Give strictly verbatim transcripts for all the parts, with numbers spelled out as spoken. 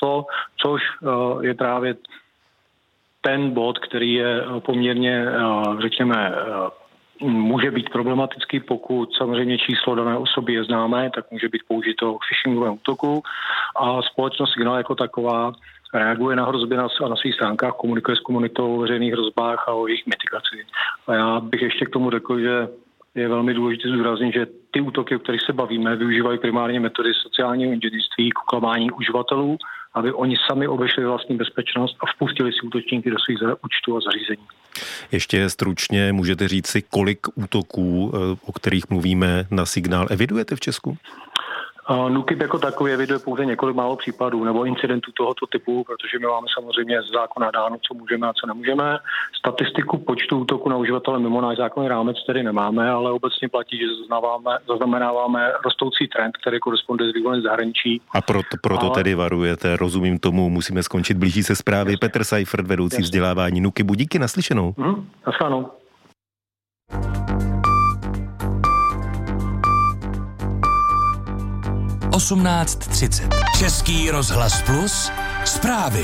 číslo, což je právě ten bod, který je poměrně, řekněme, může být problematický, pokud samozřejmě číslo dané osoby je známé, tak může být použito k phishingovému útoku a společnost Signál jako taková reaguje na hrozby na, na svých stránkách, komunikuje s komunitou o veřejných hrozbách a o jejich mitigaci. A já bych ještě k tomu řekl, že je velmi důležité zdůraznit, že ty útoky, o kterých se bavíme, využívají primárně metody sociálního inženýrství k oklamání uživatelů, aby oni sami obešli vlastní bezpečnost a vpustili si útočníky do svých účtů a zařízení. Ještě stručně můžete říct si, kolik útoků, o kterých mluvíme, na Signál evidujete v Česku? NÚKIB jako takový eviduje pouze několik málo případů nebo incidentů tohoto typu, protože my máme samozřejmě z zákona dáno, co můžeme a co nemůžeme. Statistiku počtu útoků na uživatele mimo náš zákonný rámec tedy nemáme, ale obecně platí, že zaznamenáváme rostoucí trend, který koresponduje s vývojem zahraničí. A proto, proto ale... tedy varujete, rozumím tomu, musíme skončit, blíží se zprávy. Jasně. Petr Seifert, vedoucí Jasně. vzdělávání NÚKIBu. Díky, naslyšenou. Mhm, naschledanou. osmnáct třicet. Český rozhlas Plus. Zprávy.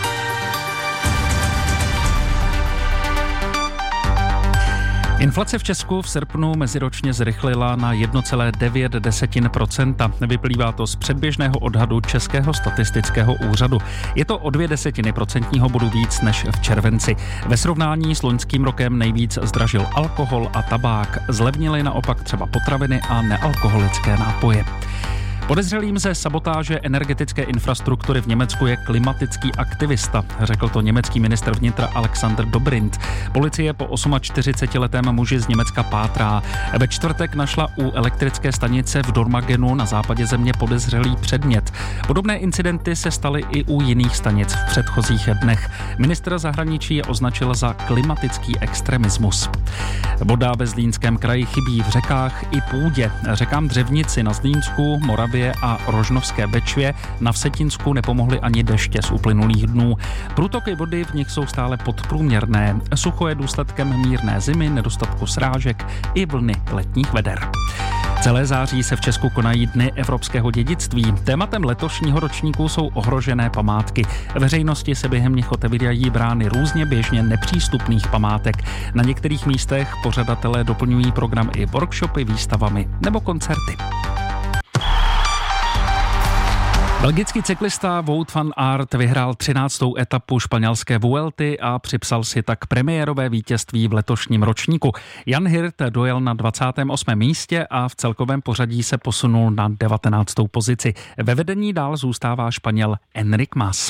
Inflace v Česku v srpnu meziročně zrychlila na jedna celá devět procenta. Vyplývá to z předběžného odhadu Českého statistického úřadu. Je to o dvě desetiny procentního bodu víc než v červenci. Ve srovnání s loňským rokem nejvíc zdražil alkohol a tabák. Zlevnily naopak třeba potraviny a nealkoholické nápoje. Podezřelým ze sabotáže energetické infrastruktury v Německu je klimatický aktivista, řekl to německý ministr vnitra Alexander Dobrindt. Policie po čtyřicetiosmiletém muži z Německa pátrá. Ve čtvrtek našla u elektrické stanice v Dormagenu na západě země podezřelý předmět. Podobné incidenty se staly i u jiných stanic v předchozích dnech. Ministr zahraničí je označil za klimatický extremismus. Voda ve Zlínském kraji chybí v řekách i půdě. Řekám Dřevnici na Zlínsku, Moravě a Rožnovské Bečvě, na Vsetínsku nepomohly ani deště z uplynulých dnů. Průtoky vody v nich jsou stále podprůměrné. Sucho je důsledkem mírné zimy, nedostatku srážek i vlny letních veder. Celé září se v Česku konají Dny evropského dědictví. Tématem letošního ročníku jsou ohrožené památky. Veřejnosti se během nich otevírají brány různě běžně nepřístupných památek. Na některých místech pořadatelé doplňují program i workshopy, výstavami nebo koncerty. Belgický cyklista Wout van Aert vyhrál třináctou etapu španělské Vuelty a připsal si tak premiérové vítězství v letošním ročníku. Jan Hirt dojel na dvacátém osmém místě a v celkovém pořadí se posunul na devatenáctou pozici. Ve vedení dál zůstává Španěl Enric Mas.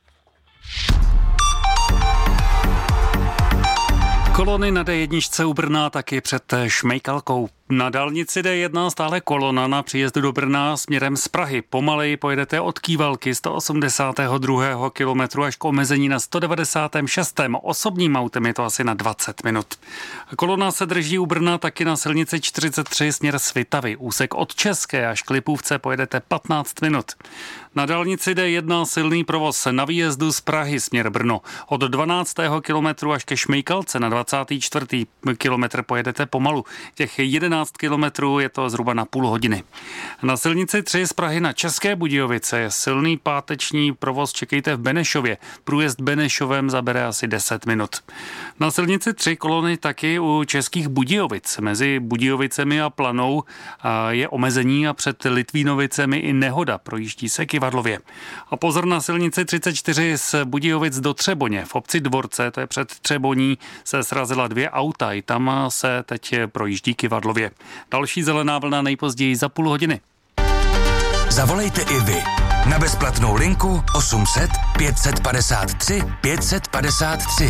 Kolony na dé jedna u Brna taky před Šmejkalkou. Na dálnici dé jedna stále kolona na příjezdu do Brna směrem z Prahy. Pomaleji pojedete od Kývalky sto osmdesátého druhého kilometru až k omezení na sto devadesátém šestém Osobním autem je to asi na dvacet minut. Kolona se drží u Brna taky na silnici čtyřicet tři směr Svitavy. Úsek od České až k Lipůvce pojedete patnáct minut. Na dálnici dé jedna silný provoz na výjezdu z Prahy směr Brno. Od dvanáctého kilometru až ke Šmejkalce na dvacátý čtvrtý kilometr pojedete pomalu. Těch jedenáct kilometrů je to zhruba na půl hodiny. Na silnici tři z Prahy na České Budějovice je silný páteční provoz, čekejte v Benešově. Průjezd Benešovem zabere asi deset minut. Na silnici tři kolony taky u Českých Budějovic. Mezi Budějovicemi a Planou je omezení a před Litvínovicemi i nehoda. Projíždí se Kyvadlově. A pozor na silnici třicet čtyři z Budějovic do Třeboně. V obci Dvorce, to je před Třeboní, se srazila dvě auta. I tam se teď projíždí Kyvadlově. Další zelená vlna nejpozději za půl hodiny. Zavolejte i vy na bezplatnou linku osm set pět set padesát tři pět set padesát tři.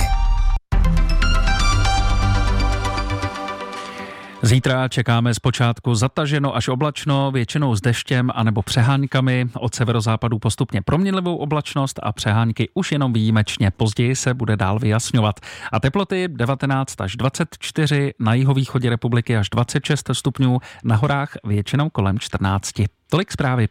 Zítra čekáme zpočátku zataženo až oblačno, většinou s deštěm anebo přeháňkami. Od severozápadu postupně proměnlivou oblačnost a přehánky už jenom výjimečně. Později se bude dál vyjasňovat. A teploty devatenáct až dvacet čtyři, na jihovýchodě republiky až dvacet šest stupňů, na horách většinou kolem čtrnáct. Tolik zprávy.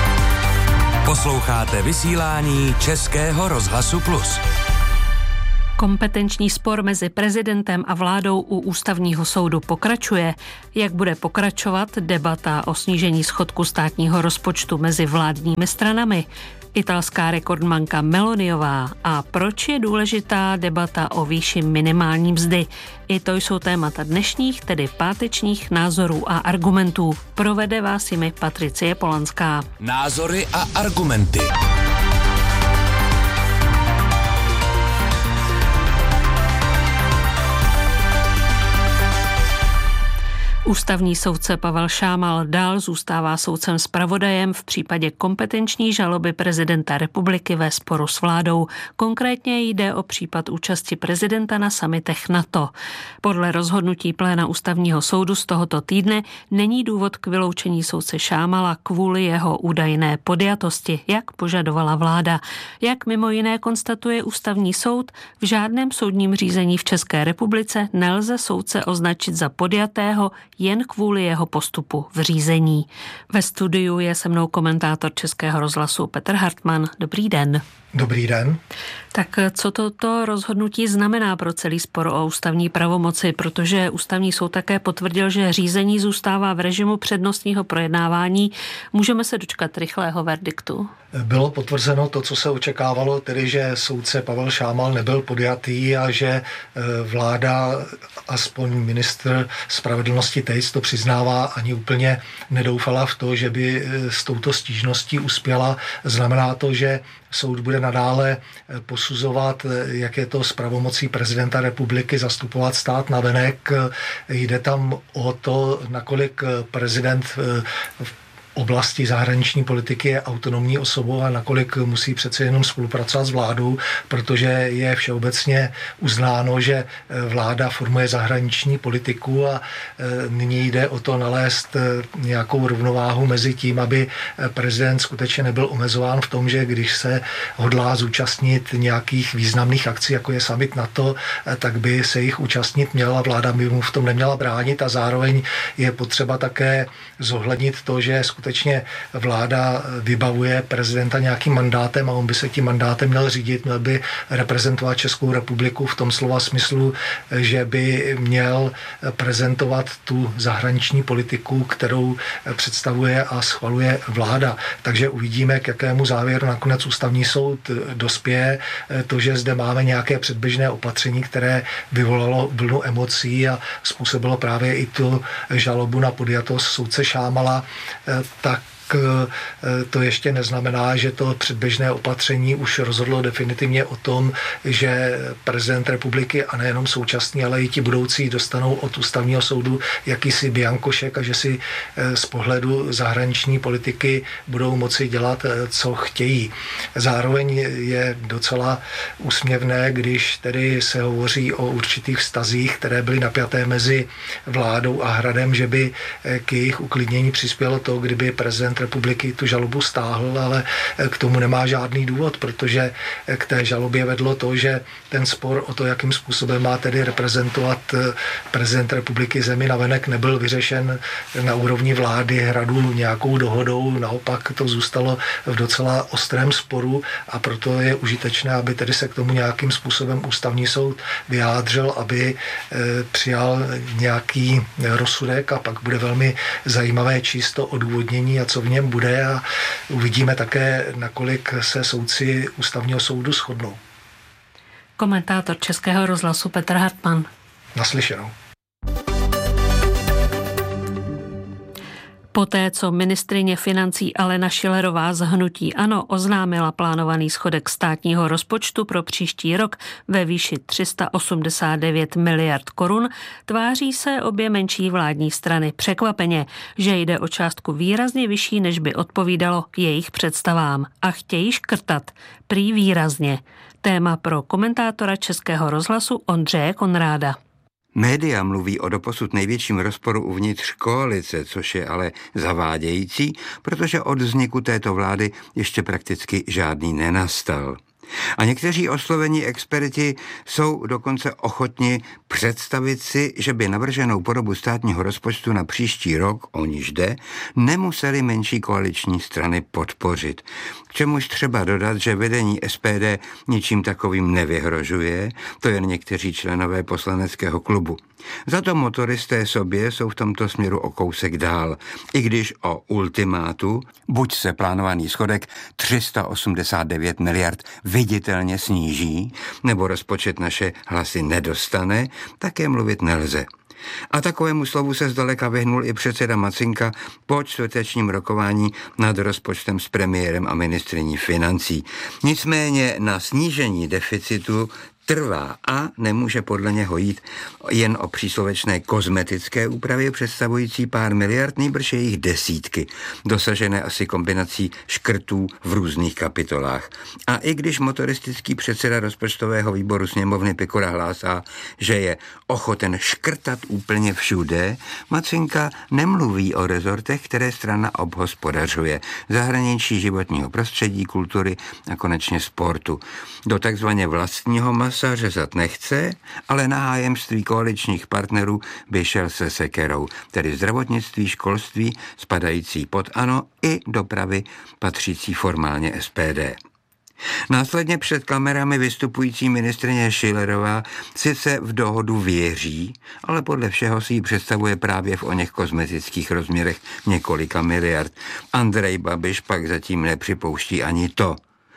Posloucháte vysílání Českého rozhlasu Plus. Kompetenční spor mezi prezidentem a vládou u ústavního soudu pokračuje. Jak bude pokračovat debata o snížení schodku státního rozpočtu mezi vládními stranami? Italská rekordmanka Meloniová a proč je důležitá debata o výši minimální mzdy. I to jsou témata dnešních, tedy pátečních názorů a argumentů. Provede vás jimi Patricie Polanská. Názory a argumenty. Ústavní soudce Pavel Šámal dál zůstává soudcem zpravodajem v případě kompetenční žaloby prezidenta republiky ve sporu s vládou. Konkrétně jde o případ účasti prezidenta na summitech NATO. Podle rozhodnutí pléna ústavního soudu z tohoto týdne není důvod k vyloučení soudce Šámala kvůli jeho údajné podjatosti, jak požadovala vláda. Jak mimo jiné konstatuje ústavní soud, v žádném soudním řízení v České republice nelze soudce označit za podjatého jen kvůli jeho postupu v řízení. Ve studiu je se mnou komentátor Českého rozhlasu Petr Hartmann. Dobrý den. Dobrý den. Tak co toto rozhodnutí znamená pro celý spor o ústavní pravomoci, protože ústavní soud také potvrdil, že řízení zůstává v režimu přednostního projednávání. Můžeme se dočkat rychlého verdiktu? Bylo potvrzeno to, co se očekávalo, tedy že soudce Pavel Šámal nebyl podjatý a že vláda, aspoň ministr spravedlnosti Tejc to přiznává, ani úplně nedoufala v to, že by s touto stížností uspěla. Znamená to, že soud bude nadále posuzovat, jak je to s pravomocí prezidenta republiky zastupovat stát navenek. Jde tam o to, nakolik prezident v oblasti zahraniční politiky je autonomní osobou a nakolik musí přece jenom spolupracovat s vládou, protože je všeobecně uznáno, že vláda formuje zahraniční politiku a nyní jde o to nalézt nějakou rovnováhu mezi tím, aby prezident skutečně nebyl omezován v tom, že když se hodlá zúčastnit nějakých významných akcí, jako je summit NATO, tak by se jich účastnit měla, vláda by mu v tom neměla bránit a zároveň je potřeba také zohlednit to, že skutečně skutečně vláda vybavuje prezidenta nějakým mandátem a on by se tím mandátem měl řídit, měl by reprezentovat Českou republiku v tom slova smyslu, že by měl prezentovat tu zahraniční politiku, kterou představuje a schvaluje vláda. Takže uvidíme, k jakému závěru nakonec ústavní soud dospěje. To, že zde máme nějaké předběžné opatření, které vyvolalo vlnu emocí a způsobilo právě i tu žalobu na podjatost soudce Šámala, tak to ještě neznamená, že to předběžné opatření už rozhodlo definitivně o tom, že prezident republiky a nejenom současný, ale i ti budoucí dostanou od ústavního soudu jakýsi biankošek a že si z pohledu zahraniční politiky budou moci dělat, co chtějí. Zároveň je docela úsměvné, když tedy se hovoří o určitých vztazích, které byly napjaté mezi vládou a Hradem, že by k jejich uklidnění přispělo to, kdyby prezident republiky tu žalobu stáhl, ale k tomu nemá žádný důvod, protože k té žalobě vedlo to, že ten spor o to, jakým způsobem má tedy reprezentovat prezident republiky zemi navenek, nebyl vyřešen na úrovni vlády Hradu nějakou dohodou, naopak to zůstalo v docela ostrém sporu a proto je užitečné, aby tedy se k tomu nějakým způsobem ústavní soud vyjádřil, aby přijal nějaký rozsudek a pak bude velmi zajímavé číst to odůvodnění a co v něm bude a uvidíme také, nakolik se soudci ústavního soudu shodnou. Komentátor Českého rozhlasu Petr Hartmann. Naslyšenou. Poté, co ministryně financí Alena Schillerová z hnutí ANO oznámila plánovaný schodek státního rozpočtu pro příští rok ve výši tři sta osmdesát devět miliard korun, tváří se obě menší vládní strany překvapeně, že jde o částku výrazně vyšší, než by odpovídalo jejich představám a chtějí škrtat, prý výrazně. Téma pro komentátora Českého rozhlasu Ondřeje Konráda. Média mluví o doposud největším rozporu uvnitř koalice, což je ale zavádějící, protože od vzniku této vlády ještě prakticky žádný nenastal. A někteří oslovení experti jsou dokonce ochotni představit si, že by navrženou podobu státního rozpočtu na příští rok, o níž jde, nemuseli menší koaliční strany podpořit. K čemuž třeba dodat, že vedení S P D ničím takovým nevyhrožuje, to jen někteří členové poslaneckého klubu. Za to motoristé sobě jsou v tomto směru o kousek dál, i když o ultimátu, buď se plánovaný schodek tři sta osmdesát devět miliard viditelně sníží, nebo rozpočet naše hlasy nedostane, také mluvit nelze. A takovému slovu se zdaleka vyhnul i předseda Macinka po čtvrtečním rokování nad rozpočtem s premiérem a ministryní financí. Nicméně na snížení deficitu trvá a nemůže podle něho jít jen o příslovečné kozmetické úpravy představující pár miliard, nýbrž jejich desítky, dosažené asi kombinací škrtů v různých kapitolách. A i když motoristický předseda rozpočtového výboru sněmovny Pikora hlásá, že je ochoten škrtat úplně všude, Macinka nemluví o rezortech, které strana obhospodařuje, zahraničí, životního prostředí, kultury a konečně sportu. Do takzvaně vlastního masa řezat nechce, ale na hájemství koaličních partnerů by šel se sekerou, tedy zdravotnictví, školství, spadající pod ANO, i dopravy patřící formálně S P D. Následně před kamerami vystupující ministryně Schillerová sice v dohodu věří, ale podle všeho si ji představuje právě v oněch kozmetických rozměrech několika miliard. Andrej Babiš pak zatím nepřipouští ani to.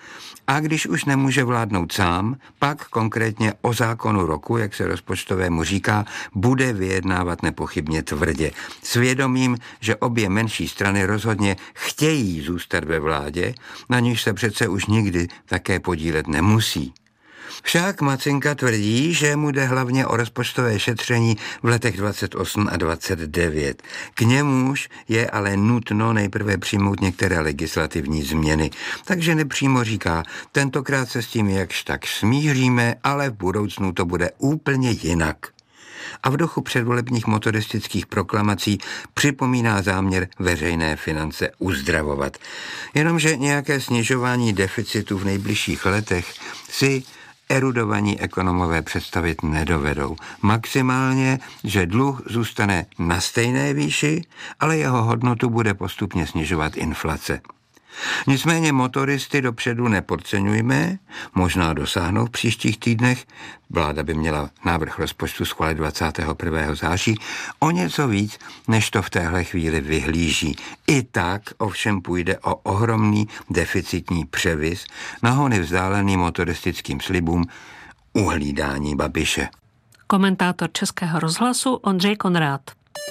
A když už nemůže vládnout sám, pak konkrétně o zákonu roku, jak se rozpočtovému říká, bude vyjednávat nepochybně tvrdě. Svědomím, že obě menší strany rozhodně chtějí zůstat ve vládě, na níž se přece už nikdy také podílet nemusí. Však Macinka tvrdí, že mu jde hlavně o rozpočtové šetření v letech dvacet osm a dvacet devět. K němuž je ale nutno nejprve přijmout některé legislativní změny. Takže nepřímo říká, tentokrát se s tím jakž tak smíříme, ale v budoucnu to bude úplně jinak. A v duchu předvolebních motoristických proklamací připomíná záměr veřejné finance uzdravovat. Jenomže nějaké snižování deficitu v nejbližších letech si erudovaní ekonomové představit nedovedou. Maximálně, že dluh zůstane na stejné výši, ale jeho hodnotu bude postupně snižovat inflace. Nicméně motoristy dopředu nepodceňujme, možná dosáhnou v příštích týdnech, vláda by měla návrh rozpočtu schválit dvacátého prvního září, o něco víc, než to v téhle chvíli vyhlíží. I tak ovšem půjde o ohromný deficitní převis, nahony vzdálený motoristickým slibům uhlídání Babiše. Komentátor Českého rozhlasu Ondřej Konrád.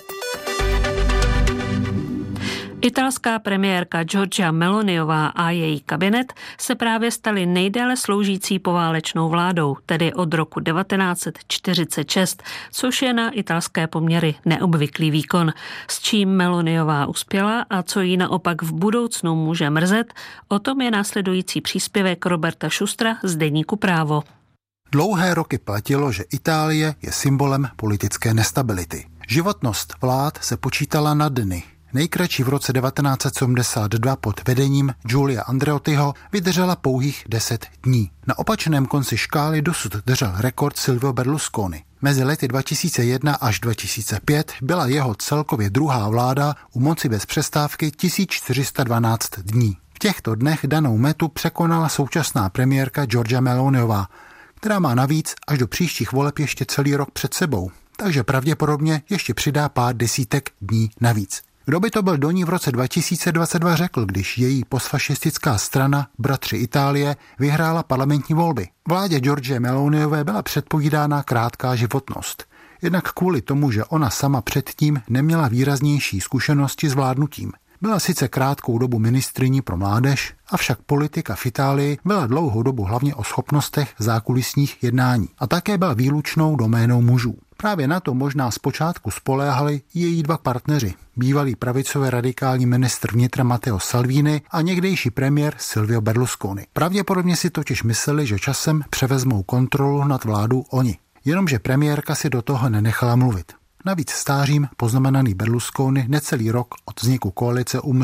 Italská premiérka Giorgia Meloniová a její kabinet se právě staly nejdéle sloužící poválečnou vládou, tedy od roku devatenáct set čtyřicet šest, což je na italské poměry neobvyklý výkon. S čím Meloniová uspěla a co jí naopak v budoucnu může mrzet, o tom je následující příspěvek Roberta Šustra z deníku Právo. Dlouhé roky platilo, že Itálie je symbolem politické nestability. Životnost vlád se počítala na dny. Nejkratší v roce devatenáct set sedmdesát dva pod vedením Giulia Andreottiho vydržela pouhých deset dní. Na opačném konci škály dosud držel rekord Silvio Berlusconi. Mezi lety dva tisíce jedna až dva tisíce pět byla jeho celkově druhá vláda u moci bez přestávky tisíc čtyři sta dvanáct dní. V těchto dnech danou metu překonala současná premiérka Giorgia Meloniová, která má navíc až do příštích voleb ještě celý rok před sebou, takže pravděpodobně ještě přidá pár desítek dní navíc. Kdo by to byl do ní v roce dva tisíce dvacet dva řekl, když její postfašistická strana Bratři Itálie vyhrála parlamentní volby. Vládě Giorgie Meloniové byla předpovídána krátká životnost. Jednak kvůli tomu, že ona sama předtím neměla výraznější zkušenosti s vládnutím. Byla sice krátkou dobu ministryní pro mládež, avšak politika v Itálii byla dlouhou dobu hlavně o schopnostech zákulisních jednání a také byla výlučnou doménou mužů. Právě na to možná zpočátku spoléhali její dva partneři, bývalý pravicové radikální ministr vnitra Matteo Salvini a někdejší premiér Silvio Berlusconi. Pravděpodobně si totiž mysleli, že časem převezmou kontrolu nad vládou oni. Jenomže premiérka si do toho nenechala mluvit. Navíc stářím poznamenaný Berlusconi necelý rok od vzniku koalice umřel.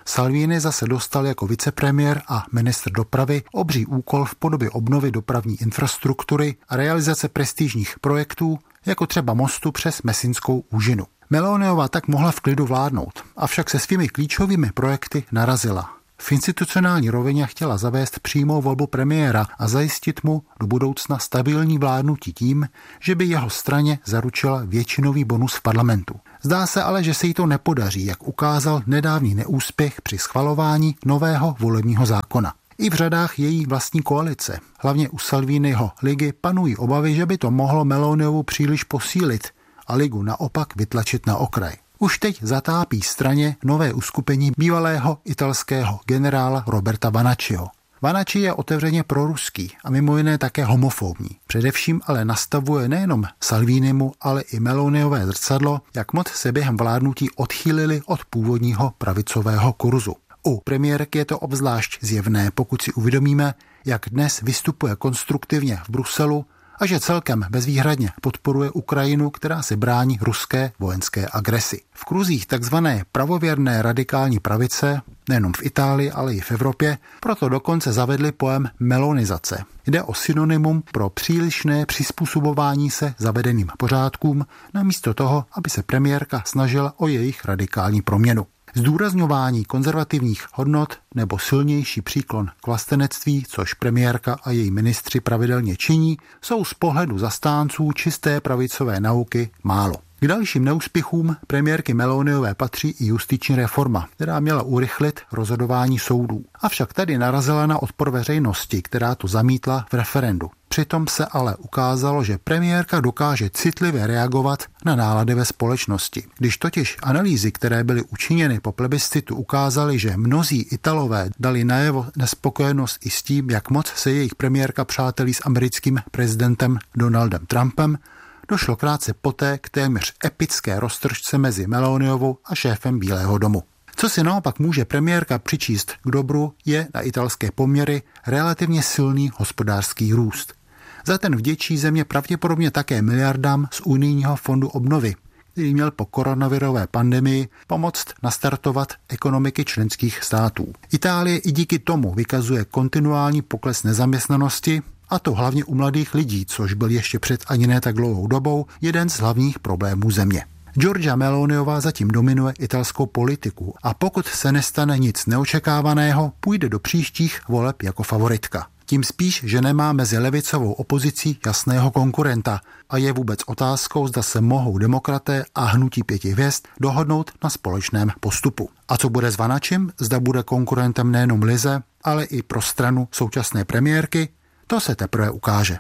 Salvini zase dostal jako vicepremiér a ministr dopravy obří úkol v podobě obnovy dopravní infrastruktury a realizace prestižních projektů, jako třeba mostu přes Messinskou úžinu. Meloniová tak mohla v klidu vládnout, avšak se svými klíčovými projekty narazila. V institucionální rovině chtěla zavést přímou volbu premiéra a zajistit mu do budoucna stabilní vládnutí tím, že by jeho straně zaručila většinový bonus v parlamentu. Zdá se ale, že se jí to nepodaří, jak ukázal nedávný neúspěch při schvalování nového volebního zákona. I v řadách její vlastní koalice, hlavně u Salviniho ligy, panují obavy, že by to mohlo Meloniovu příliš posílit a ligu naopak vytlačit na okraj. Už teď zatápí straně nové uskupení bývalého italského generála Roberta Vanacciho. Vanacci je otevřeně proruský a mimo jiné také homofobní. Především ale nastavuje nejenom Salvinimu, ale i Meloniové zrcadlo, jak moc se během vládnutí odchýlili od původního pravicového kurzu. U premiérky je to obzvlášť zjevné, pokud si uvědomíme, jak dnes vystupuje konstruktivně v Bruselu a že celkem bezvýhradně podporuje Ukrajinu, která se brání ruské vojenské agresi. V kruzích takzvané pravověrné radikální pravice, nejenom v Itálii, ale i v Evropě, proto dokonce zavedli pojem melonizace. Jde o synonymum pro přílišné přizpůsobování se zavedeným pořádkům, namísto toho, aby se premiérka snažila o jejich radikální proměnu. Zdůrazňování konzervativních hodnot nebo silnější příklon k vlastenectví, což premiérka a její ministři pravidelně činí, jsou z pohledu zastánců čisté pravicové nauky málo. K dalším neúspěchům premiérky Meloniové patří i justiční reforma, která měla urychlit rozhodování soudů. Avšak tady narazila na odpor veřejnosti, která to zamítla v referendu. Přitom se ale ukázalo, že premiérka dokáže citlivě reagovat na nálady ve společnosti. Když totiž analýzy, které byly učiněny po plebiscitu, ukázaly, že mnozí Italové dali najevo nespokojenost i s tím, jak moc se jejich premiérka přátelí s americkým prezidentem Donaldem Trumpem, došlo krátce poté k téměř epické roztržce mezi Meloniovou a šéfem Bílého domu. Co si naopak může premiérka přičíst k dobru, je na italské poměry relativně silný hospodářský růst. Za ten vděčí země pravděpodobně také miliardám z unijního fondu obnovy, který měl po koronavirové pandemii pomoct nastartovat ekonomiky členských států. Itálie i díky tomu vykazuje kontinuální pokles nezaměstnanosti, a to hlavně u mladých lidí, což byl ještě před ani ne tak dlouhou dobou jeden z hlavních problémů země. Giorgia Meloniová zatím dominuje italskou politiku a pokud se nestane nic neočekávaného, půjde do příštích voleb jako favoritka. Tím spíš, že nemá mezi levicovou opozicí jasného konkurenta a je vůbec otázkou, zda se mohou demokraté a hnutí pěti hvězd dohodnout na společném postupu. A co bude s Vanaccim, zda bude konkurentem nejenom Lize, ale i pro stranu současné premiérky, to se teprve ukáže.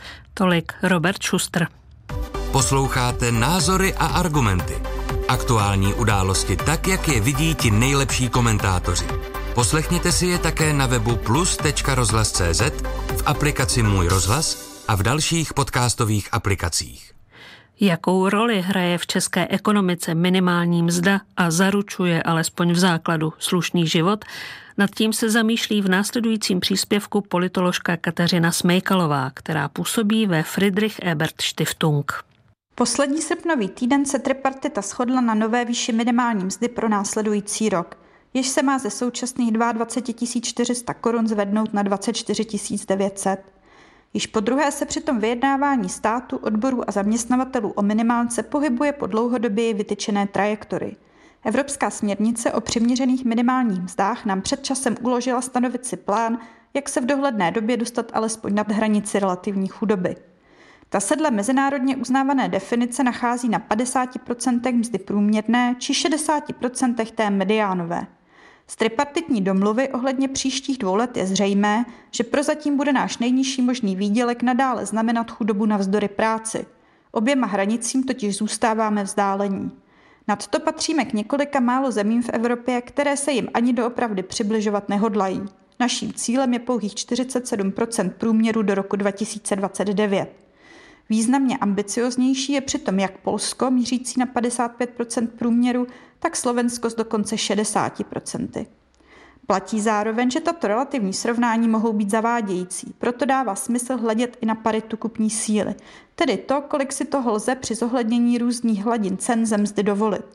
Tolik Robert Schuster. Posloucháte Názory a argumenty. Aktuální události tak, jak je vidí ti nejlepší komentátoři. Poslechněte si je také na webu plus tečka rozhlas tečka cé zet, v aplikaci Můj rozhlas a v dalších podcastových aplikacích. Jakou roli hraje v české ekonomice minimální mzda a zaručuje alespoň v základu slušný život? Nad tím se zamýšlí v následujícím příspěvku politoložka Kateřina Smejkalová, která působí ve Friedrich Ebert Stiftung. Poslední srpnový týden se tripartita shodla na nové výši minimální mzdy pro následující rok, jež se má ze současných dvacet dva tisíc čtyři sta korun zvednout na dvacet čtyři tisíc devět set. Již po druhé se přitom vyjednávání státu, odborů a zaměstnavatelů o minimálce pohybuje po dlouhodobě vytyčené trajektorii. Evropská směrnice o přiměřených minimálních mzdách nám před časem uložila stanovit si plán, jak se v dohledné době dostat alespoň nad hranici relativní chudoby. Ta se dle mezinárodně uznávané definice nachází na padesát procent mzdy průměrné či šedesát procent té mediánové. Z tripartitní domluvy ohledně příštích dvou let je zřejmé, že prozatím bude náš nejnižší možný výdělek nadále znamenat chudobu navzdory práci. Oběma hranicím totiž zůstáváme vzdálení. Nadto patříme k několika málo zemím v Evropě, které se jim ani doopravdy přibližovat nehodlají. Naším cílem je pouhých čtyřicet sedm procent průměru do roku dva tisíce dvacet devět. Významně ambicioznější je přitom jak Polsko, mířící na padesát pět procent průměru, tak Slovensko s dokonce šedesát procent. Platí zároveň, že tato relativní srovnání mohou být zavádějící, proto dává smysl hledět i na paritu kupní síly, tedy to, kolik si toho lze při zohlednění různých hladin cen ze mzdy dovolit.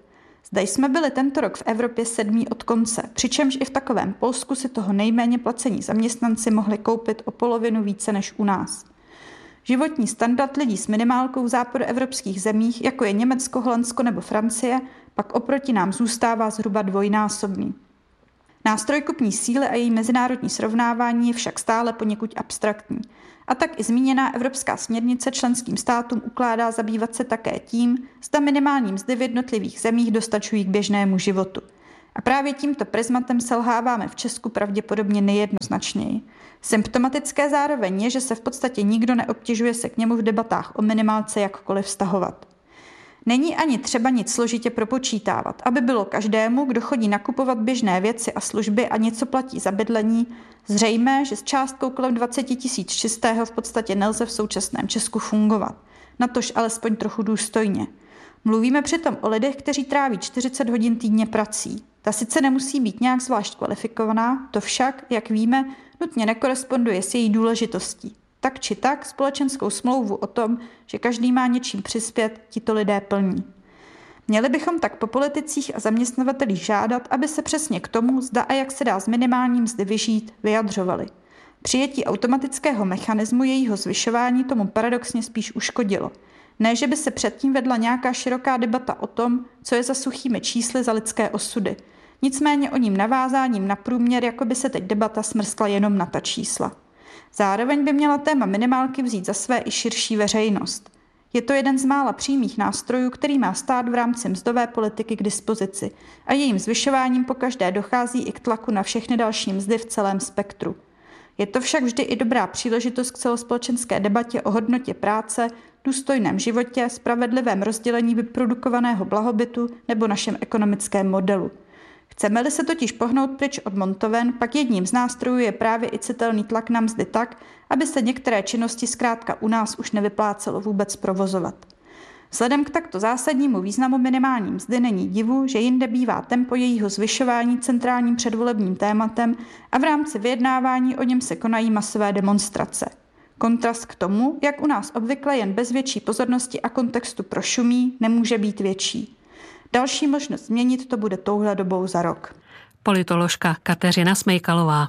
Zde jsme byli tento rok v Evropě sedmí od konce, přičemž i v takovém Polsku si toho nejméně placení zaměstnanci mohli koupit o polovinu více než u nás. Životní standard lidí s minimálkou v západoevropských zemích, jako je Německo, Holandsko nebo Francie, pak oproti nám zůstává zhruba dvojnásobný. Nástroj kupní síly a její mezinárodní srovnávání je však stále poněkud abstraktní. A tak i zmíněná evropská směrnice členským státům ukládá zabývat se také tím, zda minimální mzdy v jednotlivých zemích dostačují k běžnému životu. A právě tímto prismatem selháváme v Česku pravděpodobně nejjednoznačněji. Symptomatické zároveň je, že se v podstatě nikdo neobtěžuje se k němu v debatách o minimálce jakkoliv vztahovat. Není ani třeba nic složitě propočítávat, aby bylo každému, kdo chodí nakupovat běžné věci a služby a něco platí za bydlení, zřejmé, že s částkou kolem dvacet tisíc čistého v podstatě nelze v současném Česku fungovat, natož alespoň trochu důstojně. Mluvíme přitom o lidech, kteří tráví čtyřicet hodin týdně prací. Ta sice nemusí být nějak zvlášť kvalifikovaná, to však, jak víme, nutně nekoresponduje s její důležitostí. Tak či tak společenskou smlouvu o tom, že každý má něčím přispět, tito lidé plní. Měli bychom tak po politicích a zaměstnavatelích žádat, aby se přesně k tomu, zda a jak se dá z minimální mzdy vyžít, vyjadřovali. Přijetí automatického mechanismu jejího zvyšování tomu paradoxně spíš uškodilo. Ne, že by se předtím vedla nějaká široká debata o tom, co je za suchými čísly za lidské osudy. Nicméně o ním navázáním na průměr, jako by se teď debata smrskla jenom na ta čísla. Zároveň by měla téma minimálky vzít za své i širší veřejnost. Je to jeden z mála přímých nástrojů, který má stát v rámci mzdové politiky k dispozici a jejím zvyšováním pokaždé dochází i k tlaku na všechny další mzdy v celém spektru. Je to však vždy i dobrá příležitost k celospolečenské debatě o hodnotě práce, důstojném životě, spravedlivém rozdělení vyprodukovaného blahobytu nebo našem ekonomickém modelu. Chceme-li se totiž pohnout pryč od montoven, pak jedním z nástrojů je právě i citelný tlak na mzdy tak, aby se některé činnosti zkrátka u nás už nevyplácelo vůbec provozovat. Vzhledem k takto zásadnímu významu minimální mzdy není divu, že jinde bývá tempo jejího zvyšování centrálním předvolebním tématem a v rámci vyjednávání o něm se konají masové demonstrace. Kontrast k tomu, jak u nás obvykle jen bez větší pozornosti a kontextu prošumí, nemůže být větší. Další možnost změnit to bude touhle dobou za rok. Politoložka Kateřina Smejkalová.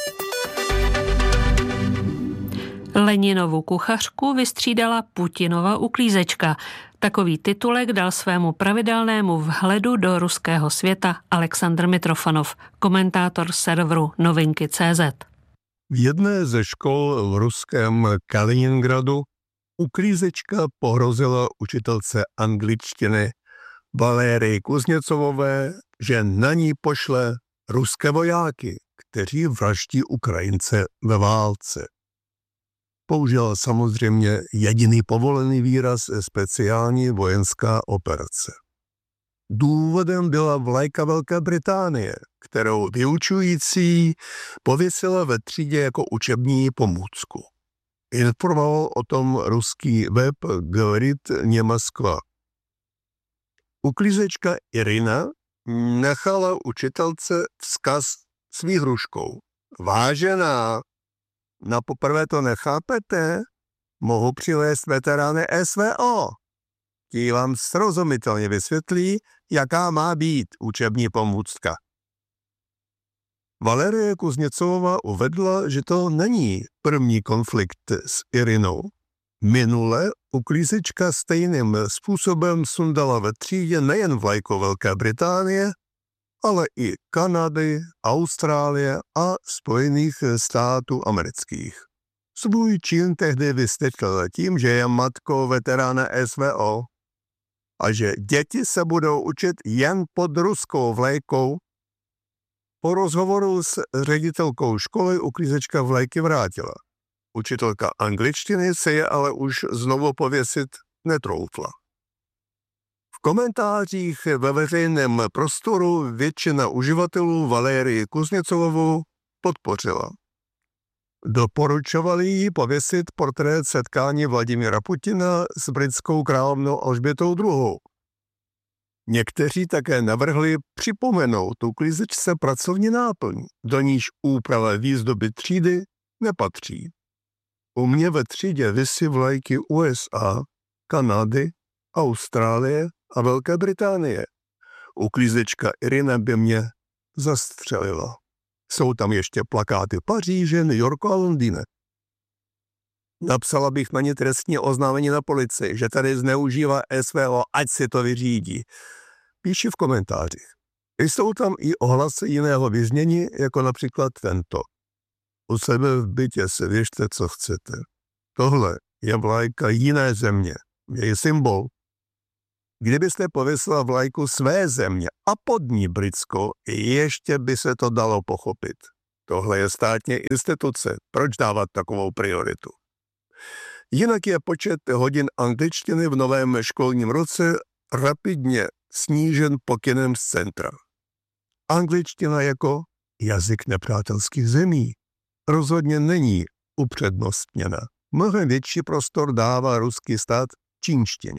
Leninovu kuchařku vystřídala Putinova uklízečka. Takový titulek dal svému pravidelnému vhledu do ruského světa Aleksandr Mitrofanov, komentátor serveru novinky tečka cé zet. V jedné ze škol v ruském Kaliningradu uklízečka pohrozila učitelce angličtiny Valérii Kuzněcovové, že na ní pošle ruské vojáky, kteří vraždí Ukrajince ve válce. Použila samozřejmě jediný povolený výraz speciální vojenská operace. Důvodem byla vlajka Velké Británie, kterou vyučující pověsila ve třídě jako učební pomůcku. Informoval o tom ruský web Говорит не Москва. Uklízečka Irina nechala učitelce vzkaz s výhruškou. Vážená, na poprvé to nechápete? Mohu přivést veterány S V O. Ti vám srozumitelně vysvětlí, jaká má být učební pomůcka. Valérie Kuzněcová uvedla, že to není první konflikt s Irinou. Minule uklízečka stejným způsobem sundala ve třídě nejen vlajku Velké Británie, ale i Kanady, Austrálie a Spojených států amerických. Svůj čin tehdy vysvětlila tím, že je matkou veterána S V O a že děti se budou učit jen pod ruskou vlajkou. Po rozhovoru s ředitelkou školy uklízečka vlajky vrátila. Učitelka angličtiny se je ale už znovu pověsit netroufla. V komentářích ve veřejném prostoru většina uživatelů Valérii Kuzněcovou podpořila. Doporučovali jí pověsit portrét setkání Vladimira Putina s britskou královnou Alžbětou druhou. Někteří také navrhli připomenout uklízečce pracovní náplň, do níž úprava výzdoby třídy nepatří. U mě ve třídě visí vlajky U S A, Kanady, Austrálie a Velké Británie. Uklízečka Irina by mě zastřelila. Jsou tam ještě plakáty Paříže, New Yorku a Londýne. Napsala bych na ně trestní oznámení na policii, že tady zneužívá S V O, ať si to vyřídí. Píši v komentářích. Jsou tam i ohlasy jiného věznění, jako například tento. U sebe v bytě si věžte, co chcete. Tohle je vlajka jiné země, její symbol. Kdybyste pověsila vlajku své země a pod ní britskou, ještě by se to dalo pochopit. Tohle je státní instituce, proč dávat takovou prioritu? Jinak je počet hodin angličtiny v novém školním roce rapidně snížen pokynem z centra. Angličtina jako jazyk nepřátelských zemí rozhodně není upřednostněna. Mnohem větší prostor dává ruský stát čínštině.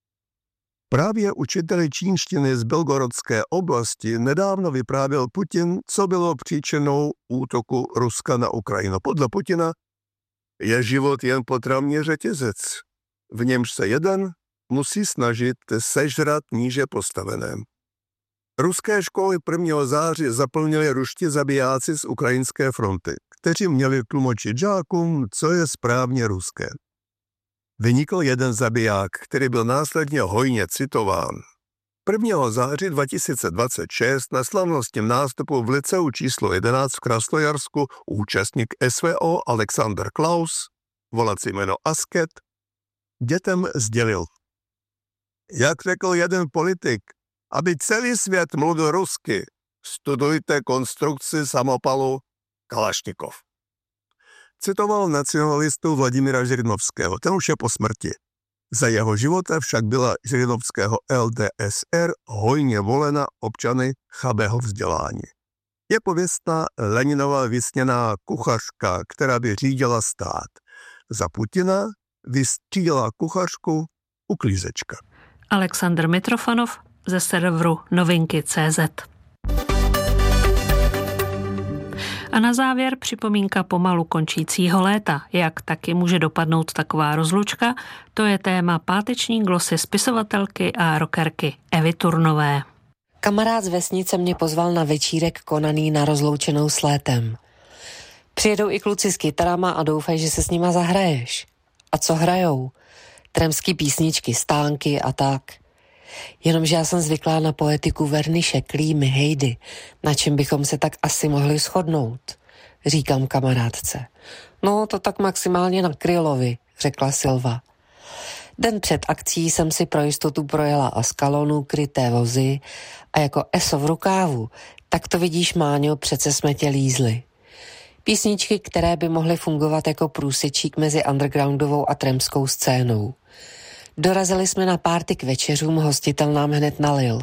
Právě učiteli čínštiny z Belgorodské oblasti nedávno vyprávěl Putin, co bylo příčinou útoku Ruska na Ukrajinu. Podle Putina je život jen potravní řetězec, v němž se jeden musí snažit sežrat níže postaveném. Ruské školy prvního září zaplnili ruští zabijáci z ukrajinské fronty, kteří měli tlumočit žákům, co je správně ruské. Vynikl jeden zabiják, který byl následně hojně citován. prvního září dva tisíce dvacet šest na slavnostním nástupu v liceu číslo jedenáct v Krasnojarsku účastník S V O Alexander Klaus, volací jméno Asket, dětem sdělil. Jak řekl jeden politik, aby celý svět mluvil rusky, studujte konstrukci samopalu Kalašnikov. Citoval nacionalistu Vladimira Žirinovského, ten už je po smrti. Za jeho života však byla Žirinovského L D S R hojně volena občany chabého vzdělání. Je pověstná Leninova vysněná kuchařka, která by řídila stát. Za Putina vystřídala kuchařku uklízečka. Alexandr Mitrofanov ze serveru novinky tečka cé zet. A na závěr připomínka pomalu končícího léta. Jak taky může dopadnout taková rozlučka, to je téma páteční glosy spisovatelky a rockerky Evy Turnové. Kamarád z vesnice mě pozval na večírek konaný na rozloučenou s létem. Přijedou i kluci s kytarama a doufají, že se s nima zahraješ. A co hrajou? Tremský písničky, stánky a tak. Jenomže já jsem zvyklá na poetiku Verniše, Klímy, Hejdy, na čem bychom se tak asi mohli shodnout, říkám kamarádce. No, to tak maximálně na Krylovi, řekla Silva. Den před akcí jsem si pro jistotu projela Askalonu, kryté vozy a jako eso v rukávu, tak to vidíš, Máňo, přece jsme tě lízli. Písničky, které by mohly fungovat jako průsečík mezi undergroundovou a tremskou scénou. Dorazili jsme na párty k večeřům, hostitel nám hned nalil.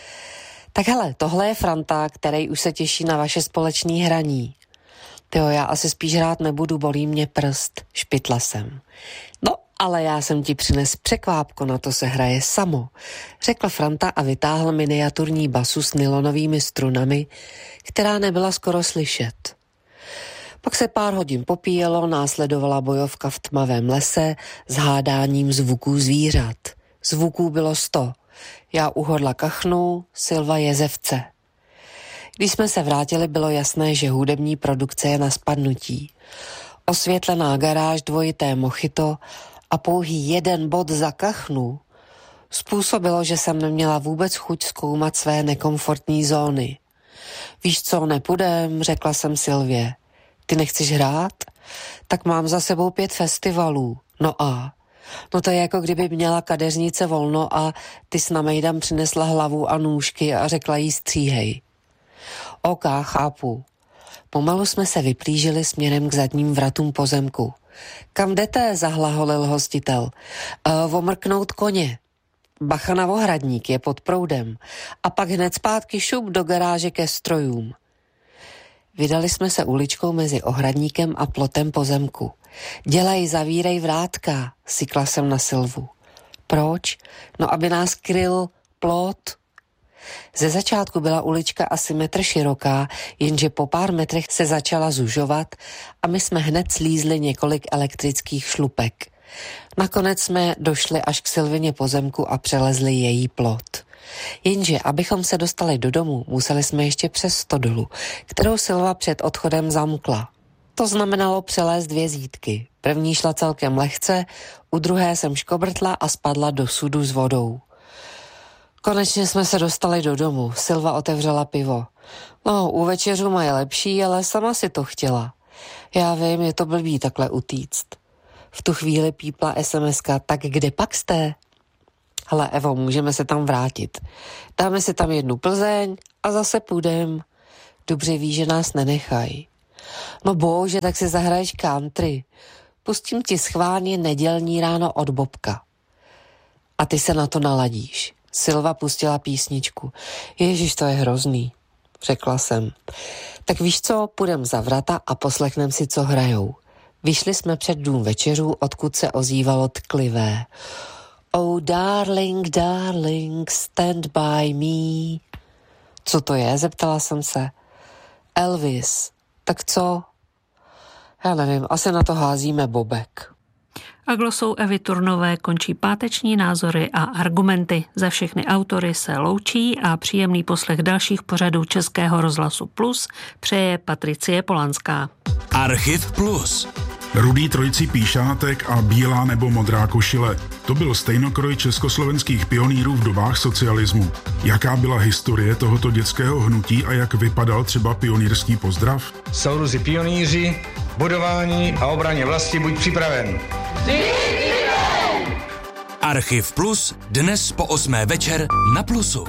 Tak hele, tohle je Franta, který už se těší na vaše společné hraní. Tyjo, já asi spíš hrát nebudu, bolí mě prst, špitla jsem. No, ale já jsem ti přines překvápko, na to se hraje samo, řekl Franta a vytáhl miniaturní basu s nylonovými strunami, která nebyla skoro slyšet. Pak se pár hodin popíjelo, následovala bojovka v tmavém lese s hádáním zvuků zvířat. Zvuků bylo sto. Já u hodla kachnu, Silva jezevce. Když jsme se vrátili, bylo jasné, že hudební produkce je na spadnutí. Osvětlená garáž, dvojité mochito a pouhý jeden bod za kachnu způsobilo, že jsem neměla vůbec chuť zkoumat své nekomfortní zóny. Víš co, nepůjdem, řekla jsem Silvě. Ty nechceš hrát? Tak mám za sebou pět festivalů. No a? No to je jako kdyby měla kadeřnice volno a ty s namejdam přinesla hlavu a nůžky a řekla jí stříhej. OK, chápu. Pomalu jsme se vyplížili směrem k zadním vratům pozemku. Kam jdete? Zahlaholil hostitel. E, omrknout koně. Bacha na ohradník, je pod proudem. A pak hned zpátky šup do garáže ke strojům. Vydali jsme se uličkou mezi ohradníkem a plotem pozemku. Dělej, zavírej vrátka, sykla jsem na Silvu. Proč? No, aby nás kryl plot. Ze začátku byla ulička asi metr široká, jenže po pár metrech se začala zužovat a my jsme hned slízli několik elektrických šlupek. Nakonec jsme došli až k Silvině pozemku a přelezli její plot. Jenže abychom se dostali do domu, museli jsme ještě přes stodolu, kterou Silva před odchodem zamkla. To znamenalo přelézt dvě zítky. První šla celkem lehce, u druhé jsem škobrtla a spadla do sudu s vodou. Konečně jsme se dostali do domu. Silva otevřela pivo. No, u večeřu mají lepší, ale sama si to chtěla. Já vím, je to blbý takhle utíct. V tu chvíli pípla es em eska, tak kde pak jste? Hele, Evo, můžeme se tam vrátit. Dáme si tam jednu Plzeň a zase půjdem. Dobře ví, že nás nenechají. No bože, tak si zahraješ country. Pustím ti schválně nedělní ráno od Bobka. A ty se na to naladíš. Silva pustila písničku. Ježiš, to je hrozný, řekla jsem. Tak víš co, půjdem za vrata a poslechnem si, co hrajou. Vyšli jsme před dům večeřů, odkud se ozývalo tklivé. Oh darling, darling, stand by me. Co to je, zeptala jsem se. Elvis. Tak co? Já nevím, asi na to házíme Bobek. A glosou Evy Turnové končí páteční názory a argumenty. Za všechny autory se loučí a příjemný poslech dalších pořadů Českého rozhlasu Plus přeje Patricie Polanská. Archiv Plus. Rudý trojcí píšátek a bílá nebo modrá košile. To byl stejnokroj československých pionýrů v dobách socialismu. Jaká byla historie tohoto dětského hnutí a jak vypadal třeba pionýrský pozdrav? Souruzi pionýři, budování a obraně vlasti, buď připraven. Archiv Plus dnes po osmé večer na Plusu.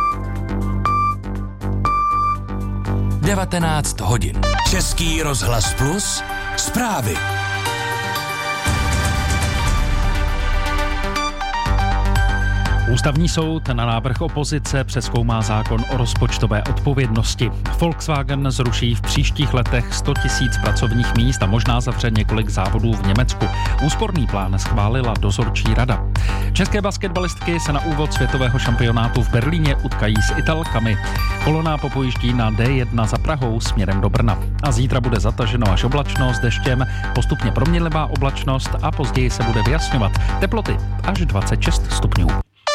devatenáct hodin. Český rozhlas Plus. Zprávy. Ústavní soud na návrh opozice přezkoumá zákon o rozpočtové odpovědnosti. Volkswagen zruší v příštích letech sto tisíc pracovních míst a možná zavře několik závodů v Německu. Úsporný plán schválila dozorčí rada. České basketbalistky se na úvod světového šampionátu v Berlíně utkají s Italkami. Kolona popojíždí na dé jedna za Prahou směrem do Brna. A zítra bude zataženo až oblačno s deštěm, postupně proměnlivá oblačnost a později se bude vyjasňovat. Teploty až dvacet šest stupňů.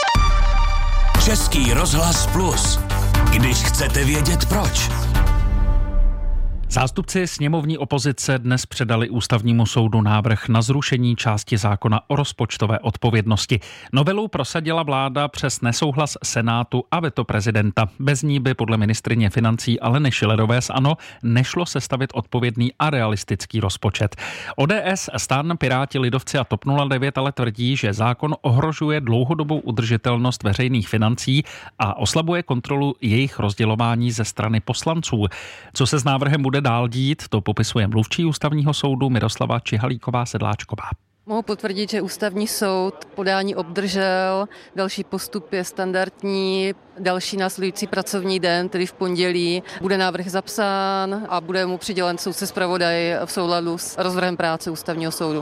Český rozhlas Plus. Když chcete vědět proč. Zástupci sněmovní opozice dnes předali Ústavnímu soudu návrh na zrušení části zákona o rozpočtové odpovědnosti. Novelu prosadila vláda přes nesouhlas Senátu a veto prezidenta. Bez ní by podle ministryně financí Aleny Schillerové z ANO nešlo sestavit odpovědný a realistický rozpočet. O dé es, STAN, Piráti, Lidovci a TOP nula devět ale tvrdí, že zákon ohrožuje dlouhodobou udržitelnost veřejných financí a oslabuje kontrolu jejich rozdělování ze strany poslanců. Co se s návrhem bude dál dít, to popisuje mluvčí Ústavního soudu Miroslava Čihalíková-Sedláčková. Mohu potvrdit, že Ústavní soud podání obdržel, další postup je standardní, další následující pracovní den, tedy v pondělí, bude návrh zapsán a bude mu přidělen soudce zpravodaj v souladu s rozvrhem práce Ústavního soudu.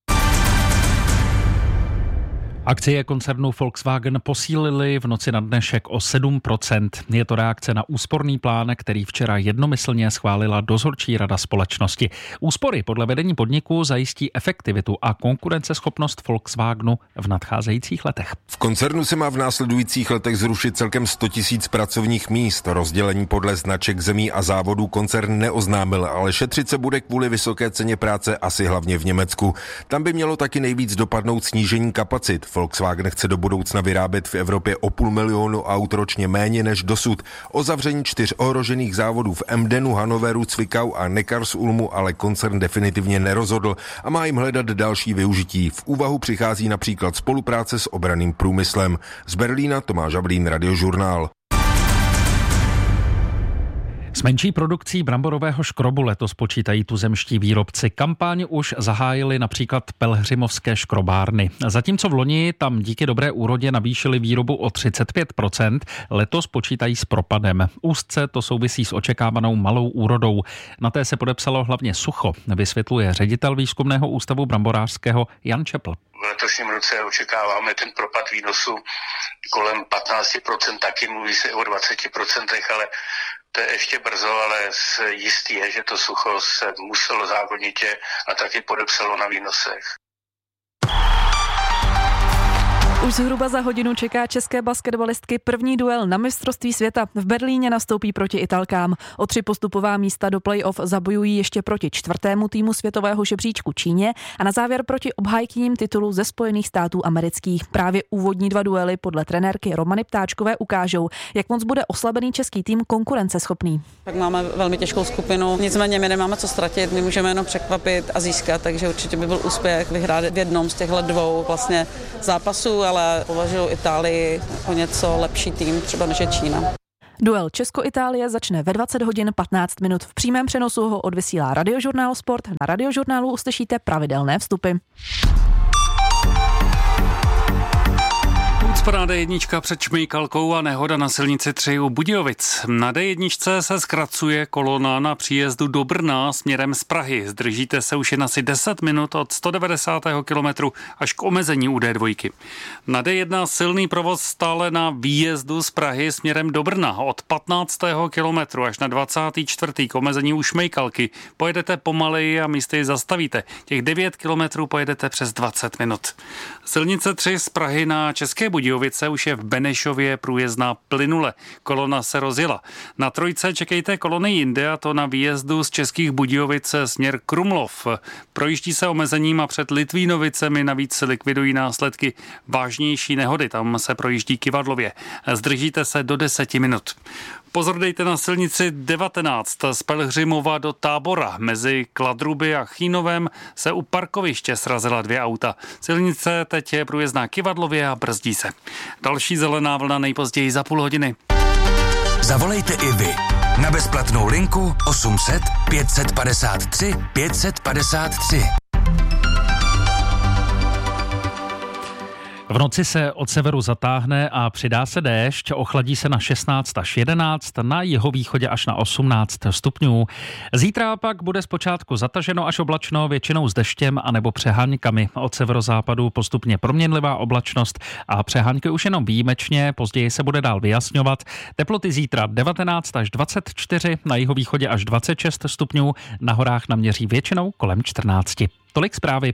Akcie koncernu Volkswagen posílily v noci na dnešek o sedm procent. Je to reakce na úsporný plán, který včera jednomyslně schválila dozorčí rada společnosti. Úspory podle vedení podniku zajistí efektivitu a konkurenceschopnost Volkswagenu v nadcházejících letech. V koncernu se má v následujících letech zrušit celkem sto tisíc pracovních míst. Rozdělení podle značek zemí a závodů koncern neoznámil, ale šetřit se bude kvůli vysoké ceně práce asi hlavně v Německu. Tam by mělo taky nejvíc dopadnout snížení kapacit. Volkswagen chce do budoucna vyrábět v Evropě o půl milionu aut ročně méně než dosud. O zavření čtyř ohrožených závodů v Emdenu, Hannoveru, Zwickau a Neckarsulmu ale koncern definitivně nerozhodl a má jim hledat další využití. V úvahu přichází například spolupráce s obranným průmyslem. Z Berlína Tomáš Ablín, Radiožurnál. S menší produkcí bramborového škrobu letos počítají tuzemští výrobci. Kampaň už zahájili například pelhřimovské škrobárny. Zatímco v loni tam díky dobré úrodě navýšili výrobu o třicet pět procent, letos počítají s propadem. Úzce to souvisí s očekávanou malou úrodou. Na té se podepsalo hlavně sucho, vysvětluje ředitel výzkumného ústavu bramborářského Jan Čepl. V letošním roce očekáváme ten propad výnosu kolem patnáct procent, taky mluví se o dvacet procent, ale to je ještě brzo, ale jistý je, že to sucho se muselo zákonitě a taky podepsalo na výnosech. Už zhruba za hodinu čeká české basketbalistky první duel na mistrovství světa. V Berlíně nastoupí proti Italkám. O tři postupová místa do play-off zabojují ještě proti čtvrtému týmu světového žebříčku Číně a na závěr proti obhájkyním titulu ze Spojených států amerických. Právě úvodní dva duely podle trenérky Romany Ptáčkové ukážou, jak moc bude oslabený český tým konkurenceschopný. Tak máme velmi těžkou skupinu, nicméně my nemáme co ztratit, my můžeme jenom překvapit a získat, takže určitě by byl úspěch vyhrát v jednom z těchto dvou vlastně zápasů, ale považuji Itálii o něco lepší tým, třeba než je Čína. Duel Česko-Itálie začne ve dvacet hodin patnáct minut. V přímém přenosu ho odvysílá Radiožurnál Sport. Na Radiožurnálu uslyšíte pravidelné vstupy. Ucpaná dé jedna před Šmejkalkou a nehoda na silnici tři u Budějovic. Na dé jedna se zkracuje kolona na příjezdu do Brna směrem z Prahy. Zdržíte se už jen asi deset minut od sto devadesátého kilometru až k omezení u dé dva. Na dé jedna silný provoz stále na výjezdu z Prahy směrem do Brna od patnáctého kilometru až na dvacátého čtvrtého k omezení u Šmejkalky. Pojedete pomaleji a místy zastavíte. Těch devět kilometrů pojedete přes dvacet minut. Silnice tři z Prahy na České Budějovice už je v Benešově průjezdná plynule. Kolona se rozjela. Na trojce čekejte kolony jinde, a to na výjezdu z Českých Budějovic směr Krumlov. Projíždí se omezením a před Litvínovicemi navíc likvidují následky vážnější nehody. Tam se projíždí Kyvadlově. Zdržíte se do deseti minut. Pozor dejte na silnici devatenáct z Pelhřimova do Tábora. Mezi Kladruby a Chínovem se u parkoviště srazila dvě auta. Silnice teď je průjezdná Kyvadlově a brzdí se. Další zelená vlna nejpozději za půl hodiny. Zavolejte i vy na bezplatnou linku osm set pět set padesát tři pět set padesát tři. V noci se od severu zatáhne a přidá se déšť, ochladí se na šestnáct až jedenáct, na jihovýchodě až na osmnáct stupňů. Zítra pak bude zpočátku zataženo až oblačno, většinou s deštěm anebo přeháňkami. Od severozápadu postupně proměnlivá oblačnost a přeháňky už jenom výjimečně, později se bude dál vyjasňovat. Teploty zítra devatenáct až dvacet čtyři, na jihovýchodě až dvacet šest stupňů, na horách naměří většinou kolem čtrnáct. Tolik zprávy.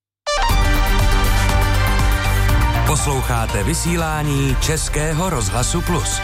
Posloucháte vysílání Českého rozhlasu Plus.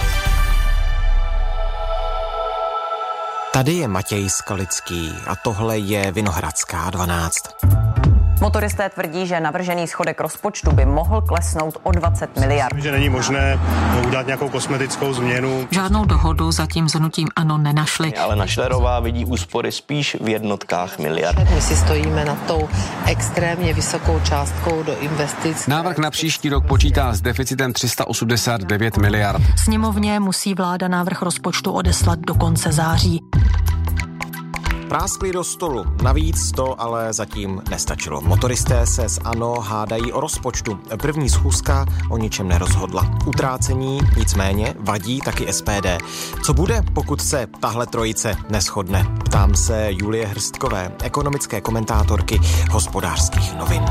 Tady je Matěj Skalický a tohle je Vinohradská dvanáct. Motoristé tvrdí, že navržený schodek rozpočtu by mohl klesnout o dvacet miliard. Že není možné udělat nějakou kosmetickou změnu. Žádnou dohodu zatím s hnutím ANO nenašli. Ale Našlerová vidí úspory spíš v jednotkách miliard. My si stojíme nad tou extrémně vysokou částkou do investic. Návrh na příští rok počítá s deficitem tři sta osmdesát devět miliard. Sněmovně musí vláda návrh rozpočtu odeslat do konce září. Práskli do stolu. Navíc to ale zatím nestačilo. Motoristé se s ANO hádají o rozpočtu. První schůzka o ničem nerozhodla. Utrácení nicméně vadí taky S P D. Co bude, pokud se tahle trojice neshodne? Ptám se Julie Hrstkové, ekonomické komentátorky Hospodářských novin.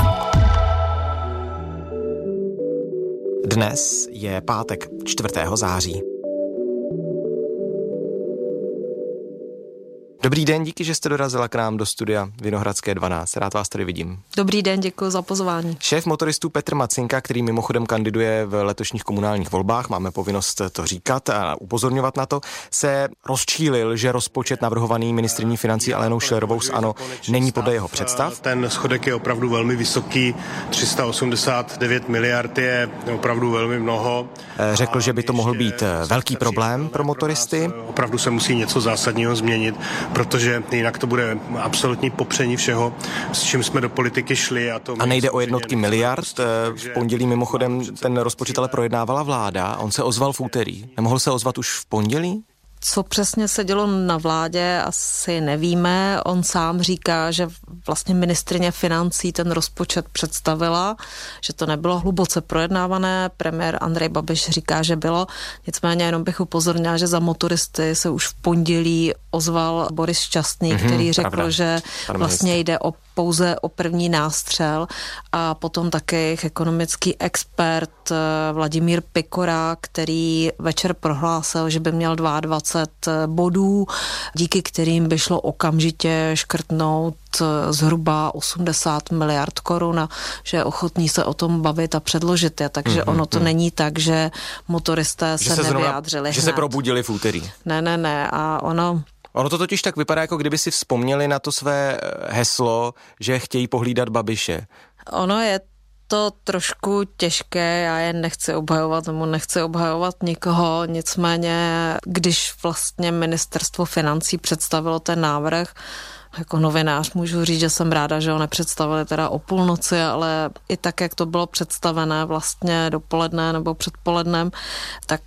Dnes je pátek čtvrtého září. Dobrý den, díky, že jste dorazila k nám do studia Vinohradské dvanáct. Rád vás tady vidím. Dobrý den, děkuji za pozvání. Šéf motoristů Petr Macinka, který mimochodem kandiduje v letošních komunálních volbách, máme povinnost to říkat a upozorňovat na to, se rozčílil, že rozpočet navrhovaný ministryní financí Alenou Schillerovou z ANO není podle jeho představ. Ten schodek je opravdu velmi vysoký, tři sta osmdesát devět miliard je opravdu velmi mnoho. Řekl, že by to mohl být velký problém pro motoristy. Opravdu se musí něco zásadního změnit, protože jinak to bude absolutní popření všeho, s čím jsme do politiky šli. A, to a nejde o jednotky miliard. V pondělí mimochodem ten rozpočet ale projednávala vláda. On se ozval v úterý. Nemohl se ozvat už v pondělí? Co přesně se dělo na vládě, asi nevíme. On sám říká, že vlastně ministryně financí ten rozpočet představila, že to nebylo hluboce projednávané. Premiér Andrej Babiš říká, že bylo. Nicméně jenom bych upozornila, že za motoristy se už v pondělí ozval Boris Šťastný, mm-hmm, který řekl, pravda. že vlastně jde o pouze o první nástřel a potom také jejich ekonomický expert Vladimír Pikora, který večer prohlásil, že by měl dvacet dva bodů, díky kterým by šlo okamžitě škrtnout zhruba osmdesát miliard korun a že je ochotný se o tom bavit a předložit je. Takže mm-hmm. ono to není tak, že motoristé se, se nevyjádřili. Že hned. se probudili v úterý. Ne, ne, ne. A ono... Ono to totiž tak vypadá, jako kdyby si vzpomněli na to své heslo, že chtějí pohlídat Babiše. Ono je to trošku těžké, já je nechci obhajovat, nebo nechci obhajovat nikoho, nicméně, když vlastně ministerstvo financí představilo ten návrh, jako novinář můžu říct, že jsem ráda, že ho nepředstavili teda o půlnoci, ale i tak, jak to bylo představené vlastně dopoledne nebo předpolednem, tak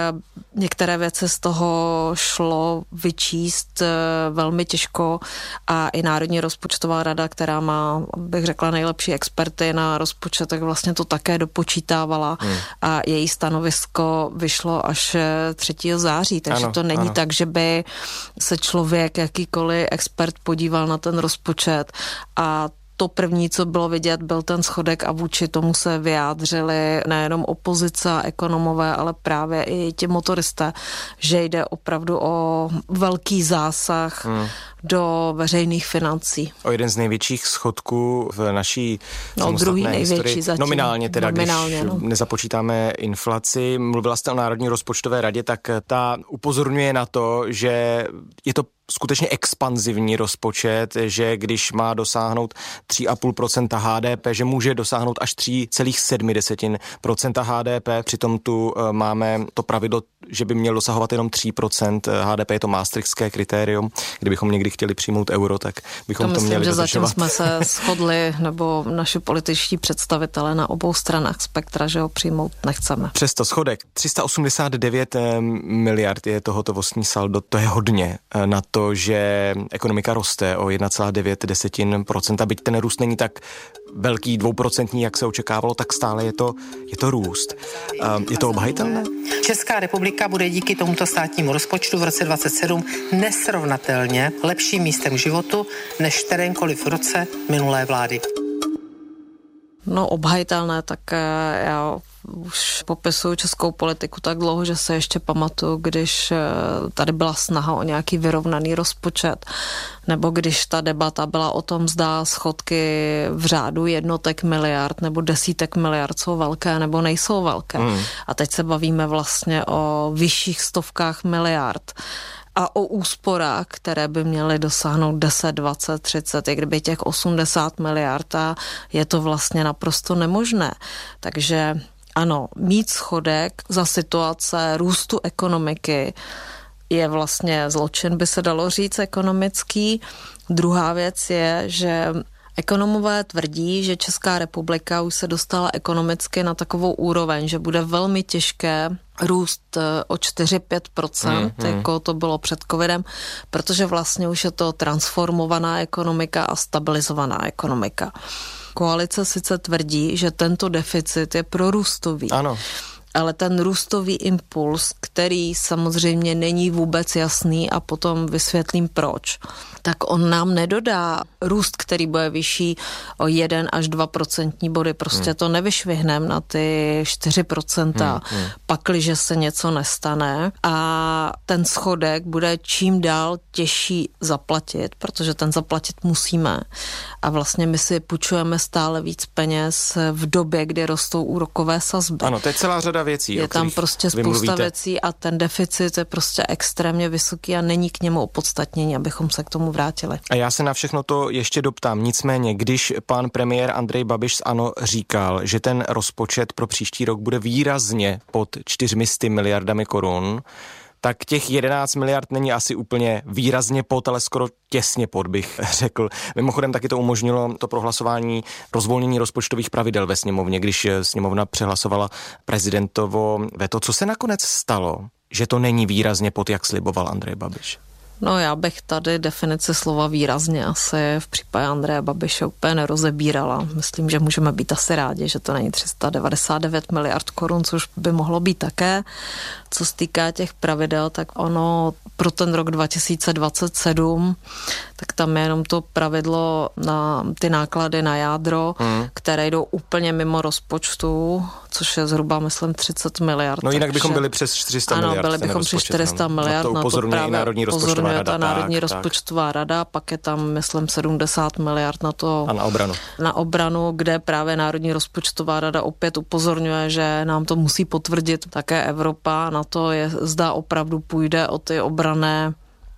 některé věci z toho šlo vyčíst velmi těžko a i Národní rozpočtová rada, která má, bych řekla, nejlepší experty na rozpočet, tak vlastně to také dopočítávala hmm. a její stanovisko vyšlo až třetího září, takže ano, to není ano. tak, že by se člověk, jakýkoliv expert podíval na ten rozpočet a to první, co bylo vidět, byl ten schodek a vůči tomu se vyjádřili nejenom opozice a ekonomové, ale právě i ti motoristé, že jde opravdu o velký zásah hmm. do veřejných financí. O jeden z největších schodků v naší no, druhý největší historii. Zatím. Nominálně teda, Nominálně, když no. nezapočítáme inflaci. Mluvila jste o Národní rozpočtové radě, tak ta upozorňuje na to, že je to skutečně expanzivní rozpočet, že když má dosáhnout tři a půl procenta H D P, že může dosáhnout až tři celá sedm procenta H D P, přitom tu máme to pravidlo, že by měl dosahovat jenom tři procenta H D P, je to maastrichtské kritérium. Kdybychom někdy chtěli přijmout euro, tak bychom to, to měli myslím, dodržovat. že zatím jsme se shodli, nebo naši političtí představitelé na obou stranách spektra, že ho přijmout nechceme. Přesto schodek tři sta osmdesát devět miliard je to hotovostní saldo, to je hodně na to, že ekonomika roste o jedna celá devět procenta, byť ten růst není tak velký, dvouprocentní, jak se očekávalo, tak stále je to, je to růst. Je to obhajitelné? Česká republika bude díky tomuto státnímu rozpočtu v roce dvacet sedm nesrovnatelně lepším místem životu než v kterémkoliv roce minulé vlády. No obhajitelné, tak já už popisuju českou politiku tak dlouho, že se ještě pamatuju, když tady byla snaha o nějaký vyrovnaný rozpočet, nebo když ta debata byla o tom, zda schodky v řádu jednotek miliard nebo desítek miliard jsou velké nebo nejsou velké. Hmm. A teď se bavíme vlastně o vyšších stovkách miliard. A o úsporách, které by měly dosáhnout deset, dvacet, třicet, i kdyby těch osmdesát miliard, a je to vlastně naprosto nemožné. Takže ano, mít schodek za situace růstu ekonomiky je vlastně zločin, by se dalo říct, ekonomický. Druhá věc je, že ekonomové tvrdí, že Česká republika už se dostala ekonomicky na takovou úroveň, že bude velmi těžké růst o čtyři až pět procent, hmm, hmm. jako to bylo před covidem, protože vlastně už je to transformovaná ekonomika a stabilizovaná ekonomika. Koalice sice tvrdí, že tento deficit je prorůstový. Ano. Ale ten růstový impuls, který samozřejmě není vůbec jasný a potom vysvětlím proč, tak on nám nedodá růst, který bude vyšší o jeden až dva procentní body. Prostě hmm. to nevyšvihneme na ty čtyři procenta, hmm. hmm. pakliže se něco nestane a ten schodek bude čím dál těžší zaplatit, protože ten zaplatit musíme. A vlastně my si půjčujeme stále víc peněz v době, kdy rostou úrokové sazby. Ano, to je celá řada věcí. Je tam prostě spousta věcí a ten deficit je prostě extrémně vysoký a není k němu opodstatnění, abychom se k tomu vrátili. A já se na všechno to ještě doptám. Nicméně, když pan premiér Andrej Babiš z ANO říkal, že ten rozpočet pro příští rok bude výrazně pod čtyřmi sty miliardami korun, tak těch jedenáct miliard není asi úplně výrazně pod, ale skoro těsně pod, bych řekl. Mimochodem taky to umožnilo to prohlasování rozvolnění rozpočtových pravidel ve sněmovně, když sněmovna přehlasovala prezidentovo veto. Co se nakonec stalo, že to není výrazně pod, jak sliboval Andrej Babiš? No já bych tady definici slova výrazně asi v případě Andreje Babiše úplně nerozebírala. Myslím, že můžeme být asi rádi, že to není tři sta devadesát devět miliard korun, což by mohlo být také. Co se týká těch pravidel, tak ono pro ten rok dva tisíce dvacet sedm, tak tam je jenom to pravidlo na ty náklady na jádro, hmm. které jdou úplně mimo rozpočtu, což je zhruba, myslím, třicet miliard. No jinak bychom byli přes čtyři sta ano, miliard. Ano, byli bychom přes čtyři sta miliard. Na to upozorňuje i Národní rozpočtová rada. Ta Národní tak, rozpočtová tak. rada, pak je tam, myslím, sedmdesát miliard na to. A na obranu. Na obranu, kde právě Národní rozpočtová rada opět upozorňuje, že nám to musí potvrdit také Evropa. Na to je, zda opravdu půjde o ty obranné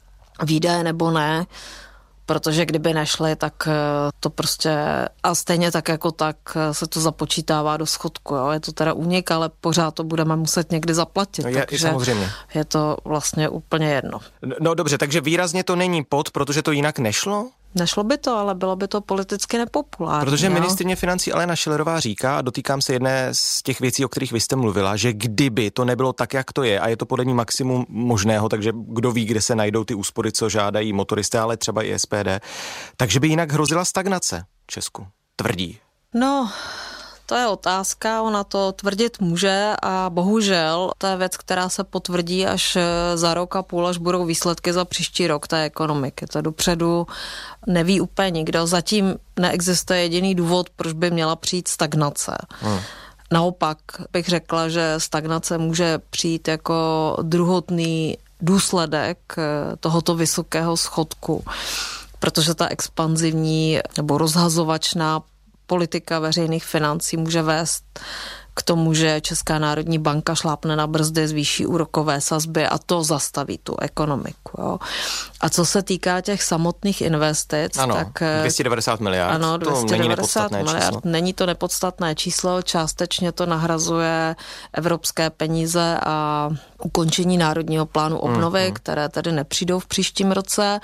výdaje nebo ne. Protože kdyby nešly, tak to prostě, a stejně tak jako tak se to započítává do schodku, jo. Je to teda únik, ale pořád to budeme muset někdy zaplatit. No je, takže samozřejmě. Je to vlastně úplně jedno. No dobře, takže výrazně to není pod, protože to jinak nešlo? Nešlo by to, ale bylo by to politicky nepopulární. Protože jo? ministryně financí Alena Schillerová říká, a dotýkám se jedné z těch věcí, o kterých vy jste mluvila, že kdyby to nebylo tak, jak to je, a je to podle ní maximum možného, takže kdo ví, kde se najdou ty úspory, co žádají motoristé, ale třeba i S P D, takže by jinak hrozila stagnace v Česku, tvrdí. No... To je otázka, ona to tvrdit může a bohužel to je věc, která se potvrdí až za rok a půl, až budou výsledky za příští rok té ekonomiky. To dopředu neví úplně nikdo. Zatím neexistuje jediný důvod, proč by měla přijít stagnace. Hmm. Naopak bych řekla, že stagnace může přijít jako druhotný důsledek tohoto vysokého schodku, protože ta expanzivní nebo rozhazovačná politika veřejných financí může vést k tomu, že Česká národní banka šlápne na brzdy, zvýší úrokové sazby a to zastaví tu ekonomiku. Jo. A co se týká těch samotných investic, ano, tak... dvě stě devadesát miliard, ano, dvě stě devadesát to není miliard, číslo. Není to nepodstatné číslo, částečně to nahrazuje evropské peníze a ukončení Národního plánu obnovy, mm, mm. které tady nepřijdou v příštím roce.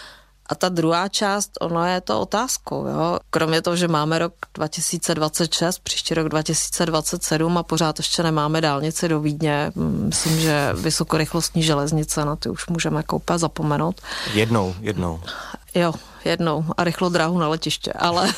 A ta druhá část, ono je to otázkou, jo. Kromě toho, že máme rok dva tisíce dvacet šest, příští rok dva tisíce dvacet sedm a pořád ještě nemáme dálnici do Vídně. Myslím, že vysokorychlostní železnice, na ty už můžeme koupit zapomenout. Jednou, jednou. Jo, jednou. A rychlodráhu na letiště, ale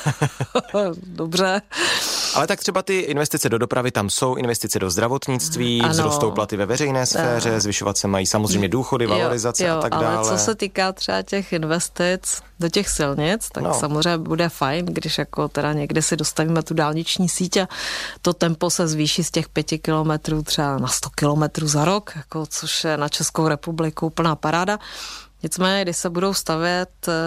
dobře. Ale tak třeba ty investice do dopravy tam jsou, investice do zdravotnictví, ano. Vzrostou platy ve veřejné sféře, ano. Zvyšovat se mají samozřejmě důchody, valorizace jo, jo, a tak ale dále. Ale co se týká třeba těch investic do těch silnic, tak no. samozřejmě bude fajn, když jako teda někdy si dostavíme tu dálniční síť a to tempo se zvýší z těch pěti kilometrů třeba na sto kilometrů za rok, jako, což je na Českou republiku úplná paráda. Nicméně, když se budou stavět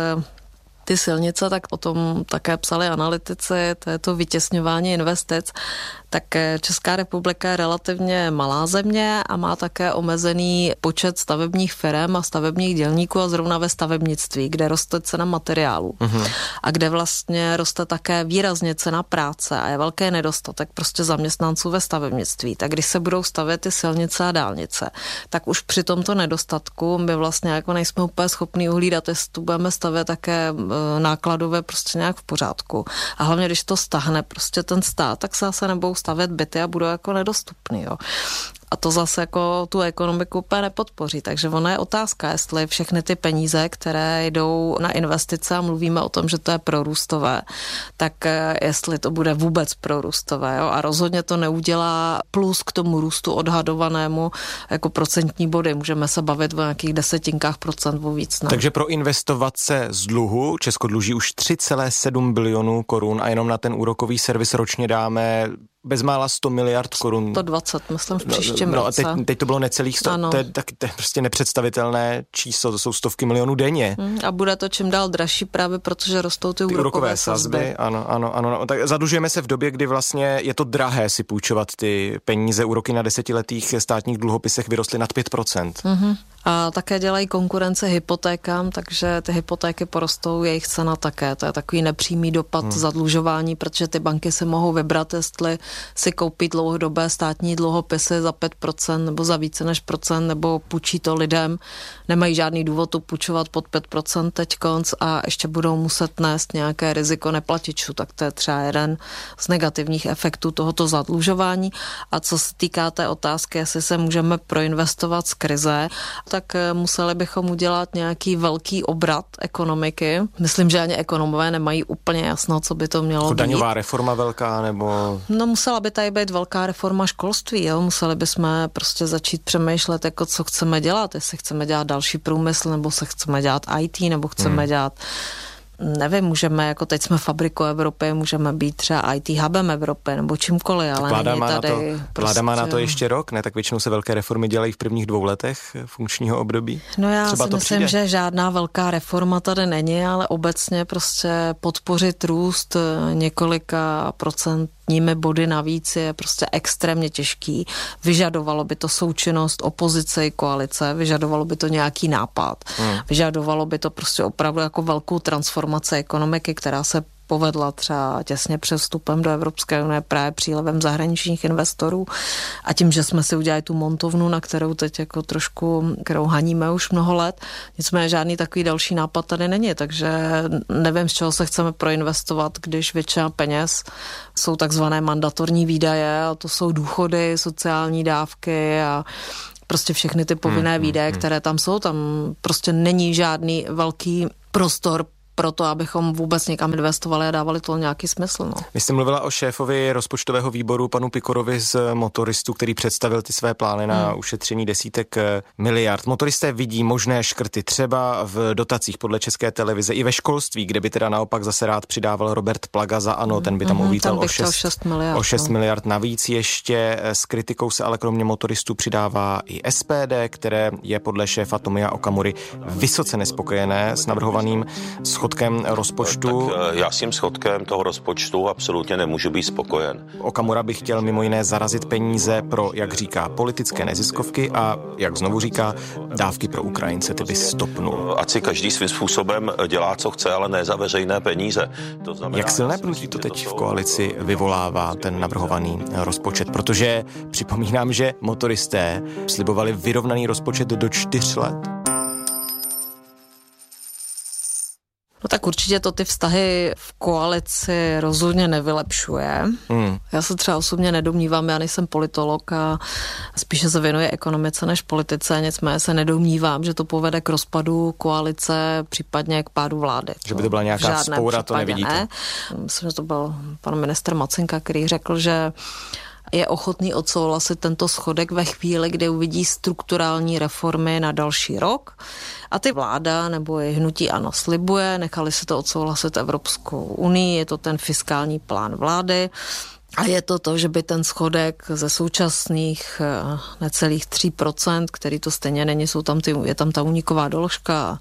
ty silnice, tak o tom také psali analytici, to je to vytěsňování investic, tak Česká republika je relativně malá země a má také omezený počet stavebních firem a stavebních dělníků a zrovna ve stavebnictví, kde roste cena materiálů uhum. a kde vlastně roste také výrazně cena práce a je velký nedostatek prostě zaměstnanců ve stavebnictví. Tak když se budou stavět ty silnice a dálnice, tak už při tomto nedostatku my vlastně jako nejsme úplně schopní uhlídat, jestli tu budeme stavět také nákladové prostě nějak v pořádku. A hlavně, když to stahne prostě ten stát, tak se zase nebudou stavět byty a budou jako nedostupný, jo. A to zase jako tu ekonomiku úplně nepodpoří. Takže ona je otázka, jestli všechny ty peníze, které jdou na investice a mluvíme o tom, že to je prorůstové, tak jestli to bude vůbec prorůstové. Jo? A rozhodně to neudělá plus k tomu růstu odhadovanému jako procentní body. Můžeme se bavit o nějakých desetinkách procent o víc. Ne? Takže pro investovat se z dluhu Česko dluží už tři celé sedm bilionů korun a jenom na ten úrokový servis ročně dáme bezmála sto miliard korun. sto dvacet, myslím, v příštím no, roce. No teď, teď to bylo necelých sto, to je, tak, to je prostě nepředstavitelné číslo, to jsou stovky milionů denně. Hmm, a bude to čím dál dražší právě, protože rostou ty, ty úrokové, úrokové sazby. sazby. Ano, ano, ano, ano. Tak zadlužujeme se v době, kdy vlastně je to drahé si půjčovat ty peníze. Úroky na desetiletých státních dluhopisech vyrostly nad pět procent. Mm-hmm. A také dělají konkurence hypotékám, takže ty hypotéky porostou, jejich cena také. To je takový nepřímý dopad hmm. zadlužování, protože ty banky si mohou vybrat, jestli si koupí dlouhodobé státní dluhopisy za pět procent nebo za více než procent, nebo půjčí to lidem. Nemají žádný důvod to půjčovat pod pět procent teďkonc a ještě budou muset nést nějaké riziko neplatičů. Tak to je třeba jeden z negativních efektů tohoto zadlužování. A co se týká té otázky, jestli se můžeme proinvestovat z krize, tak museli bychom udělat nějaký velký obrat ekonomiky. Myslím, že ani ekonomové nemají úplně jasno, co by to mělo být. Daňová reforma velká, nebo... No musela by tady být velká reforma školství, jo. Museli bychom prostě začít přemýšlet, jako co chceme dělat, jestli chceme dělat další průmysl, nebo se chceme dělat í té, nebo chceme hmm. dělat... Nevím, můžeme, jako teď jsme fabrikou Evropy, můžeme být třeba í té hubem Evropy, nebo čímkoliv, ale vláda není má tady... Na to, prostě... Vláda má na to ještě rok, ne? Tak většinou se velké reformy dělají v prvních dvou letech funkčního období. No já Třeba si to myslím, přijde. že žádná velká reforma tady není, ale obecně prostě podpořit růst několika procentními body navíc je prostě extrémně těžký. Vyžadovalo by to součinnost opozice i koalice, vyžadovalo by to nějaký nápad, hmm. vyžadovalo by to prostě opravdu jako velkou transformaci ekonomiky, která se povedla třeba těsně před vstupem do Evropské unie právě přílevem zahraničních investorů a tím, že jsme si udělali tu montovnu, na kterou teď jako trošku, kterou haníme už mnoho let. Nicméně žádný takový další nápad tady není, takže nevím, z čeho se chceme proinvestovat, když většina peněz jsou takzvané mandatorní výdaje a to jsou důchody, sociální dávky a prostě všechny ty povinné hmm, výdaje, hmm, které tam jsou. Tam prostě není žádný velký prostor pro to, abychom vůbec někam investovali a dávali to nějaký smysl. No. Vy jste mluvila o šéfovi rozpočtového výboru panu Pikorovi z Motoristů, který představil ty své plány na hmm. ušetření desítek miliard. Motoristé vidí možné škrty třeba v dotacích podle České televize i ve školství, kde by teda naopak zase rád přidával Robert Plaga za ANO, ten by tam hmm, uvítal o šest miliard, o šest no. miliard navíc ještě. S kritikou se ale kromě motoristů přidává i S P D, které je podle šéfa Tomia Okamury vysoce nespokojené s navrhovaným schodkem rozpočtu. Tak já s tím schodkem toho rozpočtu absolutně nemůžu být spokojen. Okamura by chtěl mimo jiné zarazit peníze pro, jak říká, politické neziskovky a, jak znovu říká, dávky pro Ukrajince, ty by stopnul. Ať si každý svým způsobem dělá, co chce, ale ne za veřejné peníze. To znamená, jak silné pnutí to teď v koalici vyvolává ten navrhovaný rozpočet? Protože připomínám, že motoristé slibovali vyrovnaný rozpočet do čtyř let. No tak určitě to ty vztahy v koalici rozhodně nevylepšuje. Hmm. Já se třeba osobně nedomnívám, já nejsem politolog a spíše se věnuje ekonomice než politice, nicméně se nedomnívám, že to povede k rozpadu koalice, případně k pádu vlády. Že by to byla nějaká vzpoura, to nevidíte? Ne. Myslím, že to byl pan ministr Macinka, který řekl, že je ochotný odsouhlasit tento schodek ve chvíli, kdy uvidí strukturální reformy na další rok. A ty vláda nebo je hnutí ANO slibuje, nechali si to odsouhlasit Evropskou unii, je to ten fiskální plán vlády. A je to to, že by ten schodek ze současných necelých tří procent, který to stejně není, jsou tam ty, je tam ta úniková doložka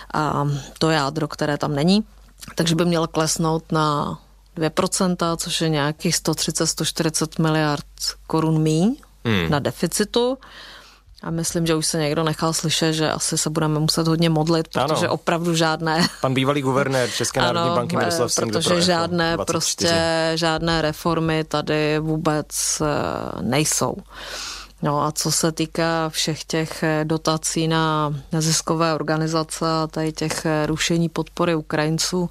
a to jádro, které tam není, takže by měl klesnout na dvě procenta, což je nějakých sto třicet až sto čtyřicet miliard korun míň hmm. na deficitu. A myslím, že už se někdo nechal slyšet, že asi se budeme muset hodně modlit, protože ano. opravdu žádné... Pan bývalý guvernér České ano, národní banky Miroslav Singl, protože žádné prostě žádné reformy tady vůbec nejsou. No a co se týká všech těch dotací na neziskové organizace a tady těch rušení podpory Ukrajinců,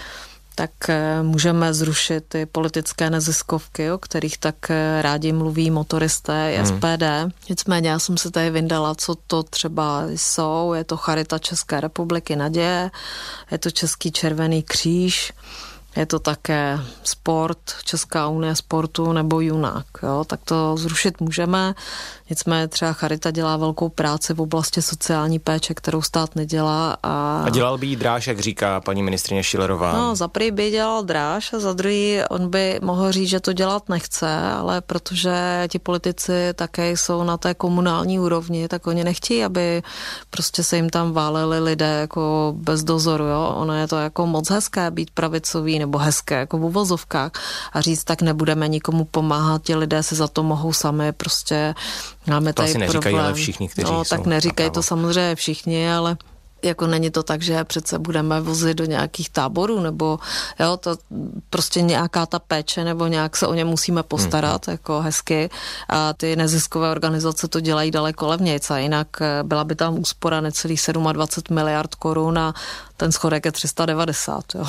tak můžeme zrušit ty politické neziskovky, o kterých tak rádi mluví motoristé, hmm. S P D. Nicméně já jsem se tady vyndala, co to třeba jsou. Je to Charita České republiky Naděje, je to Český červený kříž, je to také sport, Česká unie sportu nebo Junák. Jo? Tak to zrušit můžeme. Nicméně třeba Charita dělá velkou práci v oblasti sociální péče, kterou stát nedělá. A, a dělal by jí dráž, jak říká paní ministryně Schillerová. No, za prvý by dělal dráž a za druhý on by mohl říct, že to dělat nechce, ale protože ti politici také jsou na té komunální úrovni, tak oni nechtějí, aby prostě se jim tam váleli lidé jako bez dozoru. Jo? Ono je to jako moc hezké být pravicový nebo hezké jako v uvozovkách a říct, tak nebudeme nikomu pomáhat, ti lidé se za to mohou sami prostě. Máme to tady asi neříkají, problém. Ale všichni, kteří no, jsou tak neříkají to samozřejmě všichni, ale jako není to tak, že přece budeme vozit do nějakých táborů, nebo jo, to prostě nějaká ta péče, nebo nějak se o ně musíme postarat, hmm. jako hezky a ty neziskové organizace to dělají daleko levnějc a jinak byla by tam úspora necelých dvacet sedm miliard korun a ten schodek je tři sta devadesát, jo.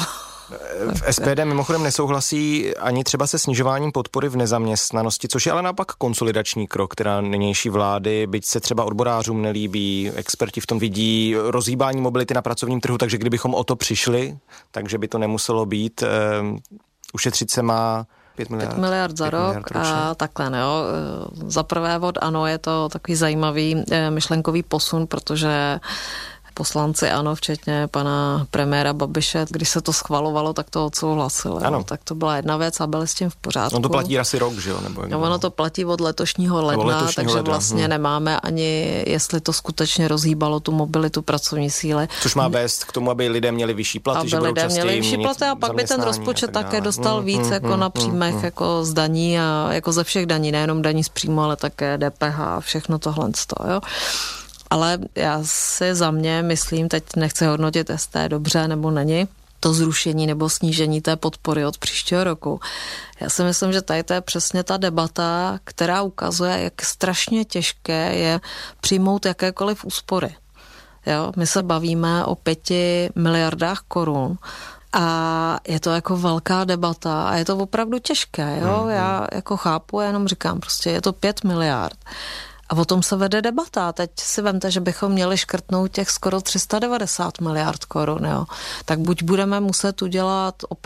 V S P D mimochodem nesouhlasí ani třeba se snižováním podpory v nezaměstnanosti, což je ale naopak konsolidační krok, která nynější vlády, byť se třeba odborářům nelíbí, experti v tom vidí rozhýbání mobility na pracovním trhu, takže kdybychom o to přišli, takže by to nemuselo být. Ušetřit se má pět miliard. pět miliard za rok miliard a takhle, ne, jo. Za prvé od ANO je to takový zajímavý myšlenkový posun, protože poslanci ANO, včetně pana premiéra Babiše, když se to schvalovalo, tak to odsouhlasili. Ano. Tak to byla jedna věc a byli s tím v pořádku. No to platí asi rok, že jo? Nebo no, ono to platí od letošního ledna, letošního takže ledna. vlastně hmm. nemáme ani, jestli to skutečně rozhýbalo tu mobilitu pracovní síly. Což má vést k tomu, aby lidé měli vyšší platy, aby že budou lidé měli vyšší platy a pak by ten rozpočet tak také dostal hmm, víc hmm, jako hmm, na příjmech, hmm, jako z daní a jako ze všech daní, nejenom daní z příjmu, ale také D P H a všechno tohle, jo. Ale já si za mě myslím, teď nechci hodnotit, jestli to je dobře nebo není, to zrušení nebo snížení té podpory od příštího roku. Já si myslím, že tady to je přesně ta debata, která ukazuje, jak strašně těžké je přijmout jakékoliv úspory. Jo? My se bavíme o pěti miliardách korun a je to jako velká debata a je to opravdu těžké. Jo? Já jako chápu, jenom říkám, prostě je to pět miliard. A o tom se vede debata. Teď si vemte, že bychom měli škrtnout těch skoro tři sta devadesát miliard korun. Jo. Tak buď budeme muset udělat